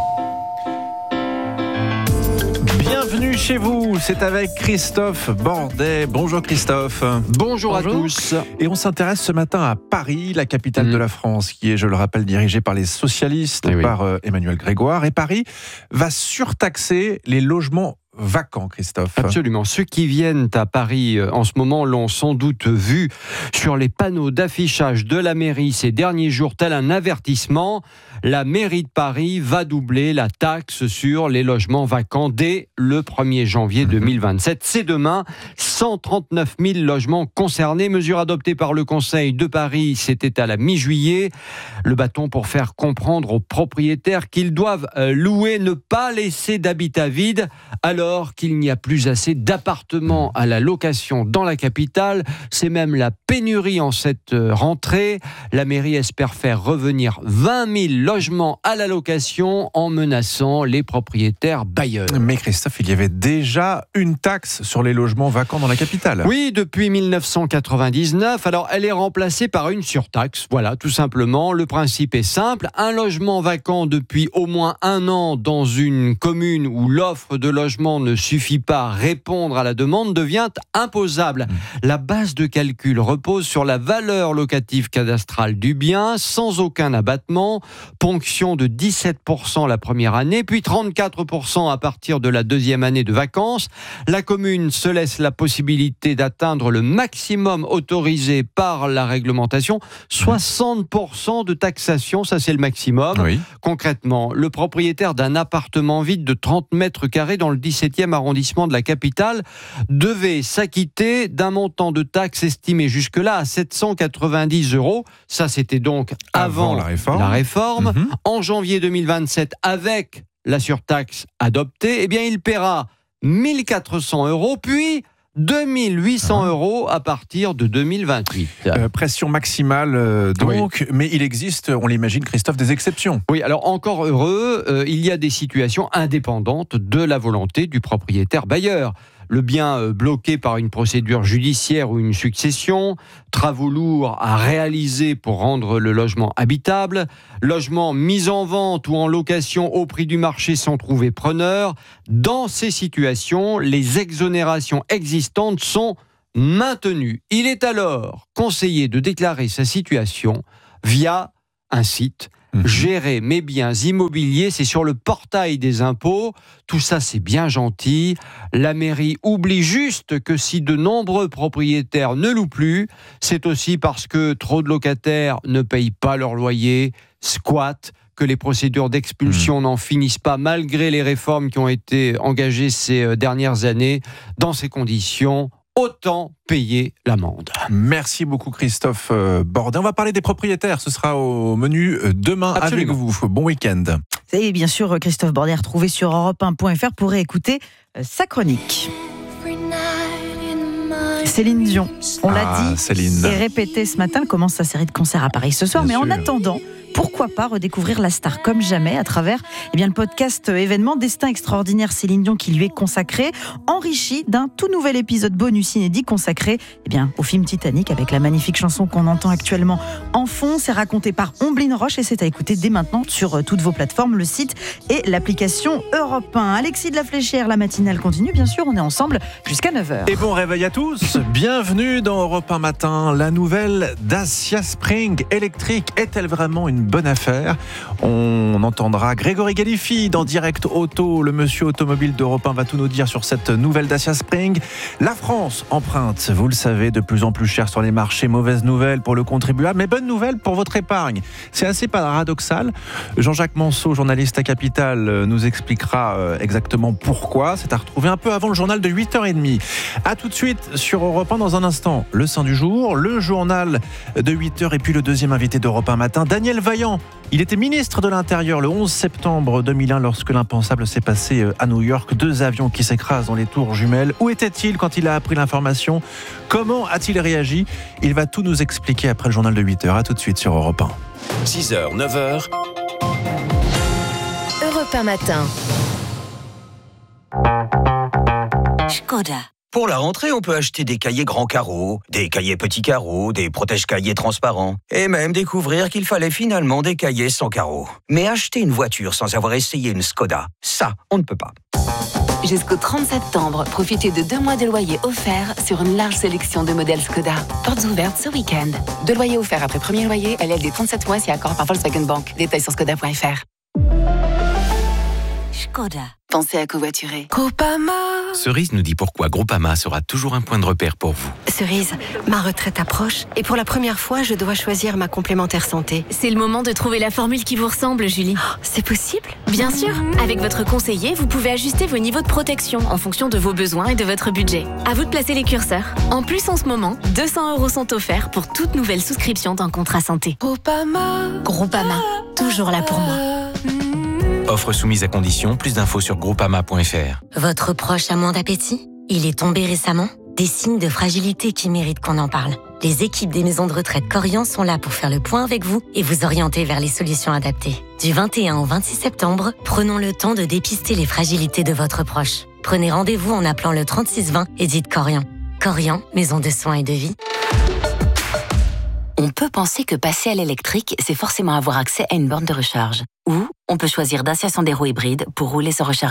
Bienvenue chez vous, c'est avec Christophe Bordet. Bonjour Christophe. Bonjour, Bonjour. à tous. Et on s'intéresse ce matin à Paris, la capitale mmh. de la France, qui est, je le rappelle, dirigée par les socialistes, eh oui. par euh, Emmanuel Grégoire. Et Paris va surtaxer les logements vacants, Christophe. Absolument. Ceux qui viennent à Paris en ce moment l'ont sans doute vu sur les panneaux d'affichage de la mairie ces derniers jours, tel un avertissement. La mairie de Paris va doubler la taxe sur les logements vacants dès le premier janvier deux mille vingt-sept. C'est demain. cent trente-neuf mille logements concernés. Mesure adoptée par le Conseil de Paris, c'était à la mi-juillet. Le bâton pour faire comprendre aux propriétaires qu'ils doivent louer, ne pas laisser d'habitat vide, alors qu'il n'y a plus assez d'appartements à la location dans la capitale. C'est même la pénurie en cette rentrée. La mairie espère faire revenir vingt mille logements à la location en menaçant les propriétaires bailleurs. Mais Christophe, il y avait déjà une taxe sur les logements vacants dans la capitale. Oui, depuis mille neuf cent quatre-vingt-dix-neuf. Alors, elle est remplacée par une surtaxe. Voilà, tout simplement. Le principe est simple. Un logement vacant depuis au moins un an dans une commune où l'offre de logement logement ne suffit pas à répondre à la demande devient imposable. Mmh. La base de calcul repose sur la valeur locative cadastrale du bien, sans aucun abattement, ponction de dix-sept pour cent la première année, puis trente-quatre pour cent à partir de la deuxième année de vacances. La commune se laisse la possibilité d'atteindre le maximum autorisé par la réglementation, soixante pour cent de taxation, ça c'est le maximum. Oui. Concrètement, le propriétaire d'un appartement vide de trente mètres carrés dans le dix-septième arrondissement de la capitale devait s'acquitter d'un montant de taxes estimé jusque-là à sept cent quatre-vingt-dix euros. Ça, c'était donc avant, avant la réforme. La réforme. Mmh. En janvier deux mille vingt-sept, avec la surtaxe adoptée, eh bien, il paiera mille quatre cents euros, puis deux mille huit cents euros à partir de deux mille vingt-huit. Euh, pression maximale euh, donc, oui. Mais il existe, on l'imagine Christophe, des exceptions. Oui, alors encore heureux, euh, il y a des situations indépendantes de la volonté du propriétaire bailleur. Le bien euh, bloqué par une procédure judiciaire ou une succession, travaux lourds à réaliser pour rendre le logement habitable, logement mis en vente ou en location au prix du marché sans trouver preneur. Dans ces situations, les exonérations existantes sont maintenues. Il est alors conseillé de déclarer sa situation via un site. Mmh. Gérer mes biens immobiliers, c'est sur le portail des impôts. Tout ça, c'est bien gentil. La mairie oublie juste que si de nombreux propriétaires ne louent plus, c'est aussi parce que trop de locataires ne payent pas leur loyer, squattent, que les procédures d'expulsion mmh. n'en finissent pas malgré les réformes qui ont été engagées ces dernières années. Dans ces conditions, autant payer l'amende. Merci beaucoup Christophe Bordet. On va parler des propriétaires, ce sera au menu demain. Absolument. Avec vous. Bon week-end. Et bien sûr, Christophe Bordet retrouvé sur europe un point f r pour réécouter sa chronique. Céline Dion, on l'a ah, dit Céline. et répété ce matin, elle commence sa série de concerts à Paris ce soir. Bien mais sûr. En attendant, pourquoi pas redécouvrir la star comme jamais à travers eh bien, le podcast événement Destin extraordinaire Céline Dion qui lui est consacré, enrichi d'un tout nouvel épisode bonus inédit consacré eh bien, au film Titanic avec la magnifique chanson qu'on entend actuellement en fond. C'est raconté par Omblin Roche et c'est à écouter dès maintenant sur toutes vos plateformes, le site et l'application Europe un. Alexis de la Fléchière, la matinale continue, bien sûr, on est ensemble jusqu'à neuf heures. Et bon réveil à tous, bienvenue dans Europe un matin. La nouvelle Dacia Spring électrique est-elle vraiment une bonne affaire? On entendra Grégory Galifi dans Direct Auto. Le monsieur automobile d'Europe un va tout nous dire sur cette nouvelle Dacia Spring. La France emprunte, vous le savez, de plus en plus cher sur les marchés. Mauvaise nouvelle pour le contribuable, mais bonne nouvelle pour votre épargne. C'est assez paradoxal. Jean-Jacques Manceau, journaliste à Capital, nous expliquera exactement pourquoi. C'est à retrouver un peu avant le journal de huit heures trente. A tout de suite sur Europe un dans un instant. Le Saint du jour, le journal de huit heures et puis le deuxième invité d'Europe un matin, Daniel Vaillant. Il était ministre de l'Intérieur le onze septembre deux mille un lorsque l'impensable s'est passé à New York. Deux avions qui s'écrasent dans les tours jumelles. Où était-il quand il a appris l'information? Comment a-t-il réagi? Il va tout nous expliquer après le journal de huit heures. A tout de suite sur Europe un. six heures, neuf heures. Europe un matin. Škoda. Pour la rentrée, on peut acheter des cahiers grands carreaux, des cahiers petits carreaux, des protège-cahiers transparents, et même découvrir qu'il fallait finalement des cahiers sans carreaux. Mais acheter une voiture sans avoir essayé une Škoda, ça, on ne peut pas. Jusqu'au trente septembre, profitez de deux mois de loyer offerts sur une large sélection de modèles Škoda. Portes ouvertes ce week-end. Deux loyers offerts après premier loyer, L L D trente-sept mois si accord par Volkswagen Bank. Détails sur škoda point f r. Škoda. Pensez à covoiturer. Groupama. Cerise nous dit pourquoi Groupama sera toujours un point de repère pour vous. Cerise, ma retraite approche et pour la première fois, je dois choisir ma complémentaire santé. C'est le moment de trouver la formule qui vous ressemble, Julie. Oh, c'est possible? Bien sûr. Avec votre conseiller, vous pouvez ajuster vos niveaux de protection en fonction de vos besoins et de votre budget. À vous de placer les curseurs. En plus, en ce moment, deux cents euros sont offerts pour toute nouvelle souscription d'un contrat santé. Groupama. Groupama, toujours là pour moi. Offre soumise à condition, plus d'infos sur groupama point f r. Votre proche a moins d'appétit? Il est tombé récemment? Des signes de fragilité qui méritent qu'on en parle. Les équipes des maisons de retraite Corian sont là pour faire le point avec vous et vous orienter vers les solutions adaptées. Du vingt et un au vingt-six septembre, prenons le temps de dépister les fragilités de votre proche. Prenez rendez-vous en appelant le trente-six vingt et dites Corian. Corian, maison de soins et de vie. On peut penser que passer à l'électrique, c'est forcément avoir accès à une borne de recharge. Ou on peut choisir Dacia Sandero hybride pour rouler sans recharger.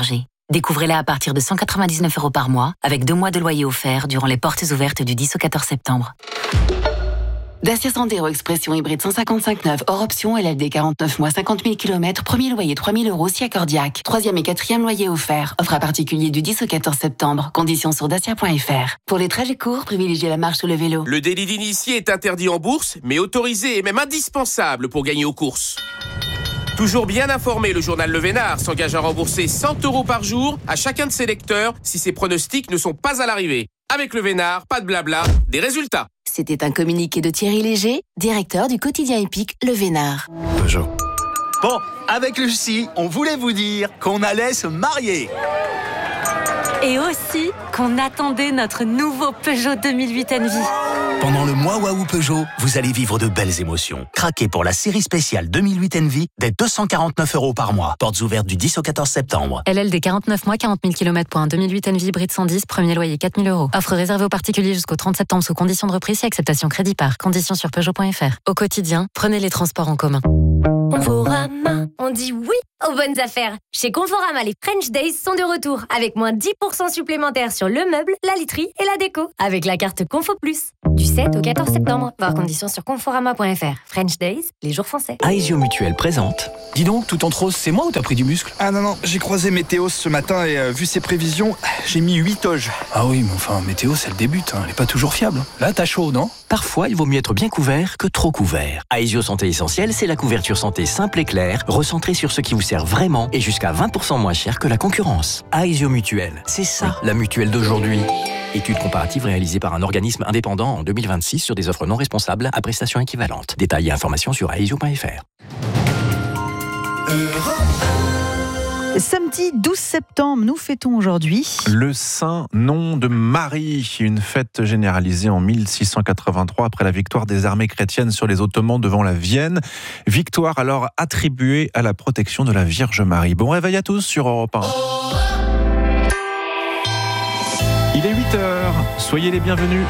Découvrez-la à partir de cent quatre-vingt-dix-neuf euros par mois, avec deux mois de loyer offert durant les portes ouvertes du dix au quatorze septembre. Dacia Sandero Expression hybride cent cinquante-cinq neuf, hors option, L L D quarante-neuf mois, cinquante mille kilomètres, premier loyer trois mille euros si accordiaque. Troisième et quatrième loyer offert. Offre à particulier du dix au quatorze septembre. Conditions sur dacia point f r. Pour les trajets courts, privilégiez la marche ou le vélo. Le délit d'initié est interdit en bourse, mais autorisé et même indispensable pour gagner aux courses. Toujours bien informé, le journal Le Vénard s'engage à rembourser cent euros par jour à chacun de ses lecteurs si ses pronostics ne sont pas à l'arrivée. Avec Le Vénard, pas de blabla, des résultats. C'était un communiqué de Thierry Léger, directeur du quotidien épique Le Vénard. Peugeot. Bon, avec Lucie, on voulait vous dire qu'on allait se marier. Et aussi qu'on attendait notre nouveau Peugeot deux mille huit Envy. Pendant le mois Waouh Peugeot, vous allez vivre de belles émotions. Craquez pour la série spéciale deux mille huit Envy dès deux cent quarante-neuf euros par mois. Portes ouvertes du dix au quatorze septembre. L L D quarante-neuf mois, quarante mille kilomètres pour un deux mille huit Envy hybride cent dix, premier loyer quatre mille euros. Offre réservée aux particuliers jusqu'au trente septembre sous conditions de reprise et acceptation crédit par. Conditions sur Peugeot point f r. Au quotidien, prenez les transports en commun. Conforama, on dit oui aux bonnes affaires. Chez Conforama, les French Days sont de retour avec moins dix pour cent supplémentaires sur le meuble, la literie et la déco avec la carte Confo Plus. Du sept au quatorze septembre. Voir conditions sur conforama point f r. French Days, les jours français. Aesio Mutuel présente. Dis donc, tout en rose, c'est moi ou t'as pris du muscle? Ah non, non, j'ai croisé Météo ce matin et euh, vu ses prévisions, j'ai mis huit toges. Ah oui, mais enfin, Météo, c'est le début, hein. Elle est pas toujours fiable. Là, t'as chaud, non? Parfois, il vaut mieux être bien couvert que trop couvert. Aesio Santé Essentielle, c'est la couverture santé simple et claire, recentrée sur ce qui vous sert vraiment et jusqu'à vingt pour cent moins cher que la concurrence. Aesio Mutuel, c'est ça, la mutuelle d'aujourd'hui. Étude comparative réalisée par un organisme indépendant en deux mille vingt-six sur des offres non responsables à prestations équivalentes. Détails et informations sur aesio point f r. Samedi douze septembre, nous fêtons aujourd'hui le Saint Nom de Marie, une fête généralisée en mille six cent quatre-vingt-trois après la victoire des armées chrétiennes sur les Ottomans devant la Vienne. Victoire alors attribuée à la protection de la Vierge Marie. Bon réveil à tous sur Europe un. Il est huit heures, soyez les bienvenus.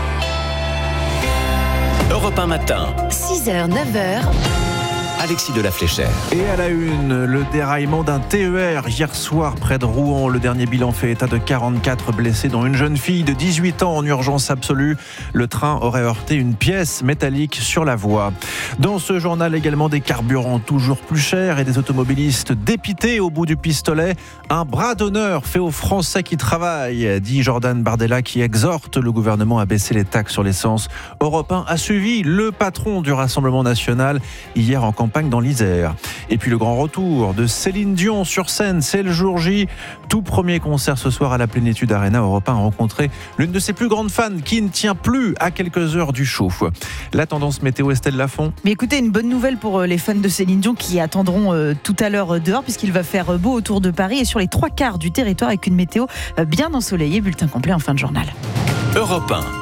Europe un matin. six heures, neuf heures. Alexis de la Fléchère. Et à la une, le déraillement d'un T E R hier soir près de Rouen. Le dernier bilan fait état de quarante-quatre blessés, dont une jeune fille de dix-huit ans en urgence absolue. Le train aurait heurté une pièce métallique sur la voie. Dans ce journal également, des carburants toujours plus chers et des automobilistes dépités au bout du pistolet. Un bras d'honneur fait aux Français qui travaillent, dit Jordan Bardella, qui exhorte le gouvernement à baisser les taxes sur l'essence. Europe un a suivi le patron du Rassemblement national hier en campagne dans l'Isère. Et puis le grand retour de Céline Dion sur scène, c'est le jour J. Tout premier concert ce soir à la Plénitude Arena. Europe un a rencontré l'une de ses plus grandes fans qui ne tient plus à quelques heures du show. La tendance météo, Estelle Lafont. Mais écoutez, une bonne nouvelle pour les fans de Céline Dion qui attendront euh, tout à l'heure dehors puisqu'il va faire beau autour de Paris et sur les trois quarts du territoire avec une météo bien ensoleillée. Bulletin complet en fin de journal. Europe un.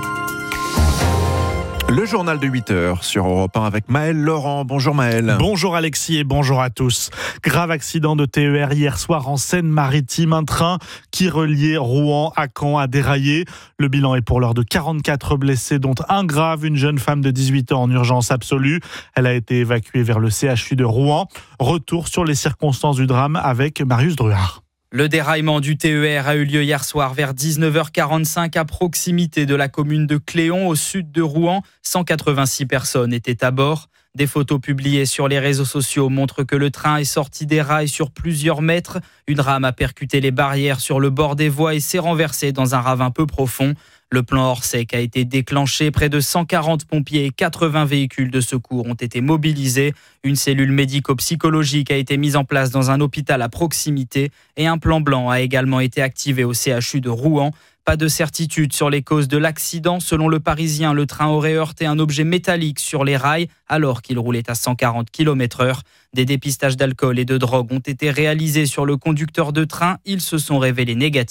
Le journal de huit heures sur Europe un avec Maël Laurent. Bonjour Maël. Bonjour Alexis et bonjour à tous. Grave accident de T E R hier soir en Seine-Maritime. Un train qui reliait Rouen à Caen a déraillé. Le bilan est pour l'heure de quarante-quatre blessés, dont un grave, une jeune femme de dix-huit ans en urgence absolue. Elle a été évacuée vers le C H U de Rouen. Retour sur les circonstances du drame avec Marius Druard. Le déraillement du T E R a eu lieu hier soir vers dix-neuf heures quarante-cinq à proximité de la commune de Cléon, au sud de Rouen. cent quatre-vingt-six personnes étaient à bord. Des photos publiées sur les réseaux sociaux montrent que le train est sorti des rails sur plusieurs mètres. Une rame a percuté les barrières sur le bord des voies et s'est renversée dans un ravin peu profond. Le plan Orsec a été déclenché. Près de cent quarante pompiers et quatre-vingts véhicules de secours ont été mobilisés. Une cellule médico-psychologique a été mise en place dans un hôpital à proximité et un plan blanc a également été activé au C H U de Rouen. Pas de certitude sur les causes de l'accident. Selon le Parisien, le train aurait heurté un objet métallique sur les rails alors qu'il roulait à cent quarante kilomètres heure. Des dépistages d'alcool et de drogue ont été réalisés sur le conducteur de train. Ils se sont révélés négatifs.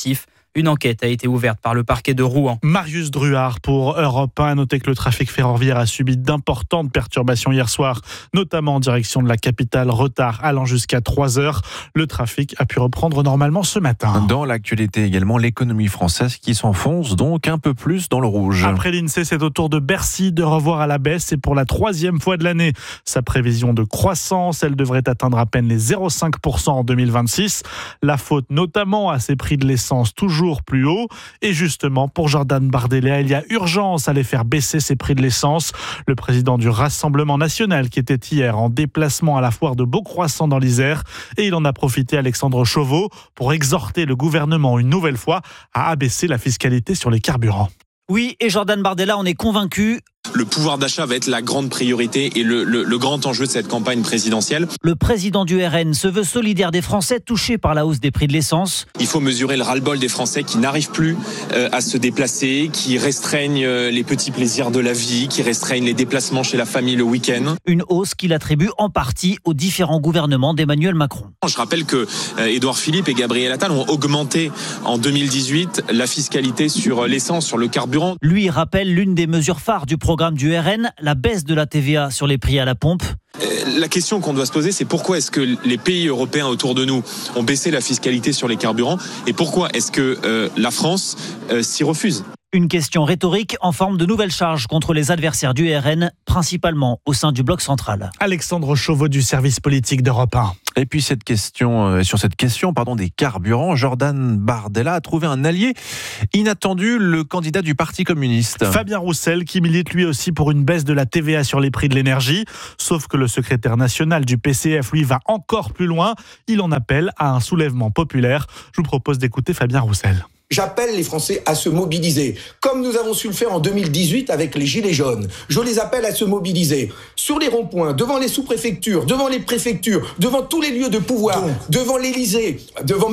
Une enquête a été ouverte par le parquet de Rouen. Marius Druard pour Europe un. Notez que le trafic ferroviaire a subi d'importantes perturbations hier soir, notamment en direction de la capitale, retard allant jusqu'à trois heures. Le trafic a pu reprendre normalement ce matin. Dans l'actualité également, l'économie française qui s'enfonce donc un peu plus dans le rouge. Après l'INSEE, c'est au tour de Bercy de revoir à la baisse et pour la troisième fois de l'année. Sa prévision de croissance, elle devrait atteindre à peine les zéro virgule cinq pour cent en deux mille vingt-six. La faute notamment à ces prix de l'essence toujours plus haut. Et justement, pour Jordan Bardella, il y a urgence à les faire baisser ces prix de l'essence. Le président du Rassemblement national qui était hier en déplacement à la foire de Beaucroissant dans l'Isère. Et il en a profité, Alexandre Chauveau, pour exhorter le gouvernement une nouvelle fois à abaisser la fiscalité sur les carburants. Oui, et Jordan Bardella en est convaincu. Le pouvoir d'achat va être la grande priorité et le, le, le grand enjeu de cette campagne présidentielle. Le président du R N se veut solidaire des Français touchés par la hausse des prix de l'essence. Il faut mesurer le ras-le-bol des Français qui n'arrivent plus euh, à se déplacer, qui restreignent euh, les petits plaisirs de la vie, qui restreignent les déplacements chez la famille le week-end. Une hausse qu'il attribue en partie aux différents gouvernements d'Emmanuel Macron. Je rappelle que euh, Édouard Philippe et Gabriel Attal ont augmenté en deux mille dix-huit la fiscalité sur l'essence, sur le carburant. Lui rappelle l'une des mesures phares du programme du R N, la baisse de la T V A sur les prix à la pompe. La question qu'on doit se poser, c'est pourquoi est-ce que les pays européens autour de nous ont baissé la fiscalité sur les carburants et pourquoi est-ce que euh, la France euh, s'y refuse ? Une question rhétorique en forme de nouvelles charges contre les adversaires du R N, principalement au sein du bloc central. Alexandre Chauveau du service politique d'Europe un. Et puis cette question, euh, sur cette question pardon, des carburants, Jordan Bardella a trouvé un allié inattendu, le candidat du Parti communiste. Fabien Roussel, qui milite lui aussi pour une baisse de la T V A sur les prix de l'énergie. Sauf que le secrétaire national du P C F, lui, va encore plus loin. Il en appelle à un soulèvement populaire. Je vous propose d'écouter Fabien Roussel. J'appelle les Français à se mobiliser, comme nous avons su le faire en deux mille dix-huit avec les Gilets jaunes. Je les appelle à se mobiliser sur les ronds-points, devant les sous-préfectures, devant les préfectures, devant tous les lieux de pouvoir, devant l'Élysée, devant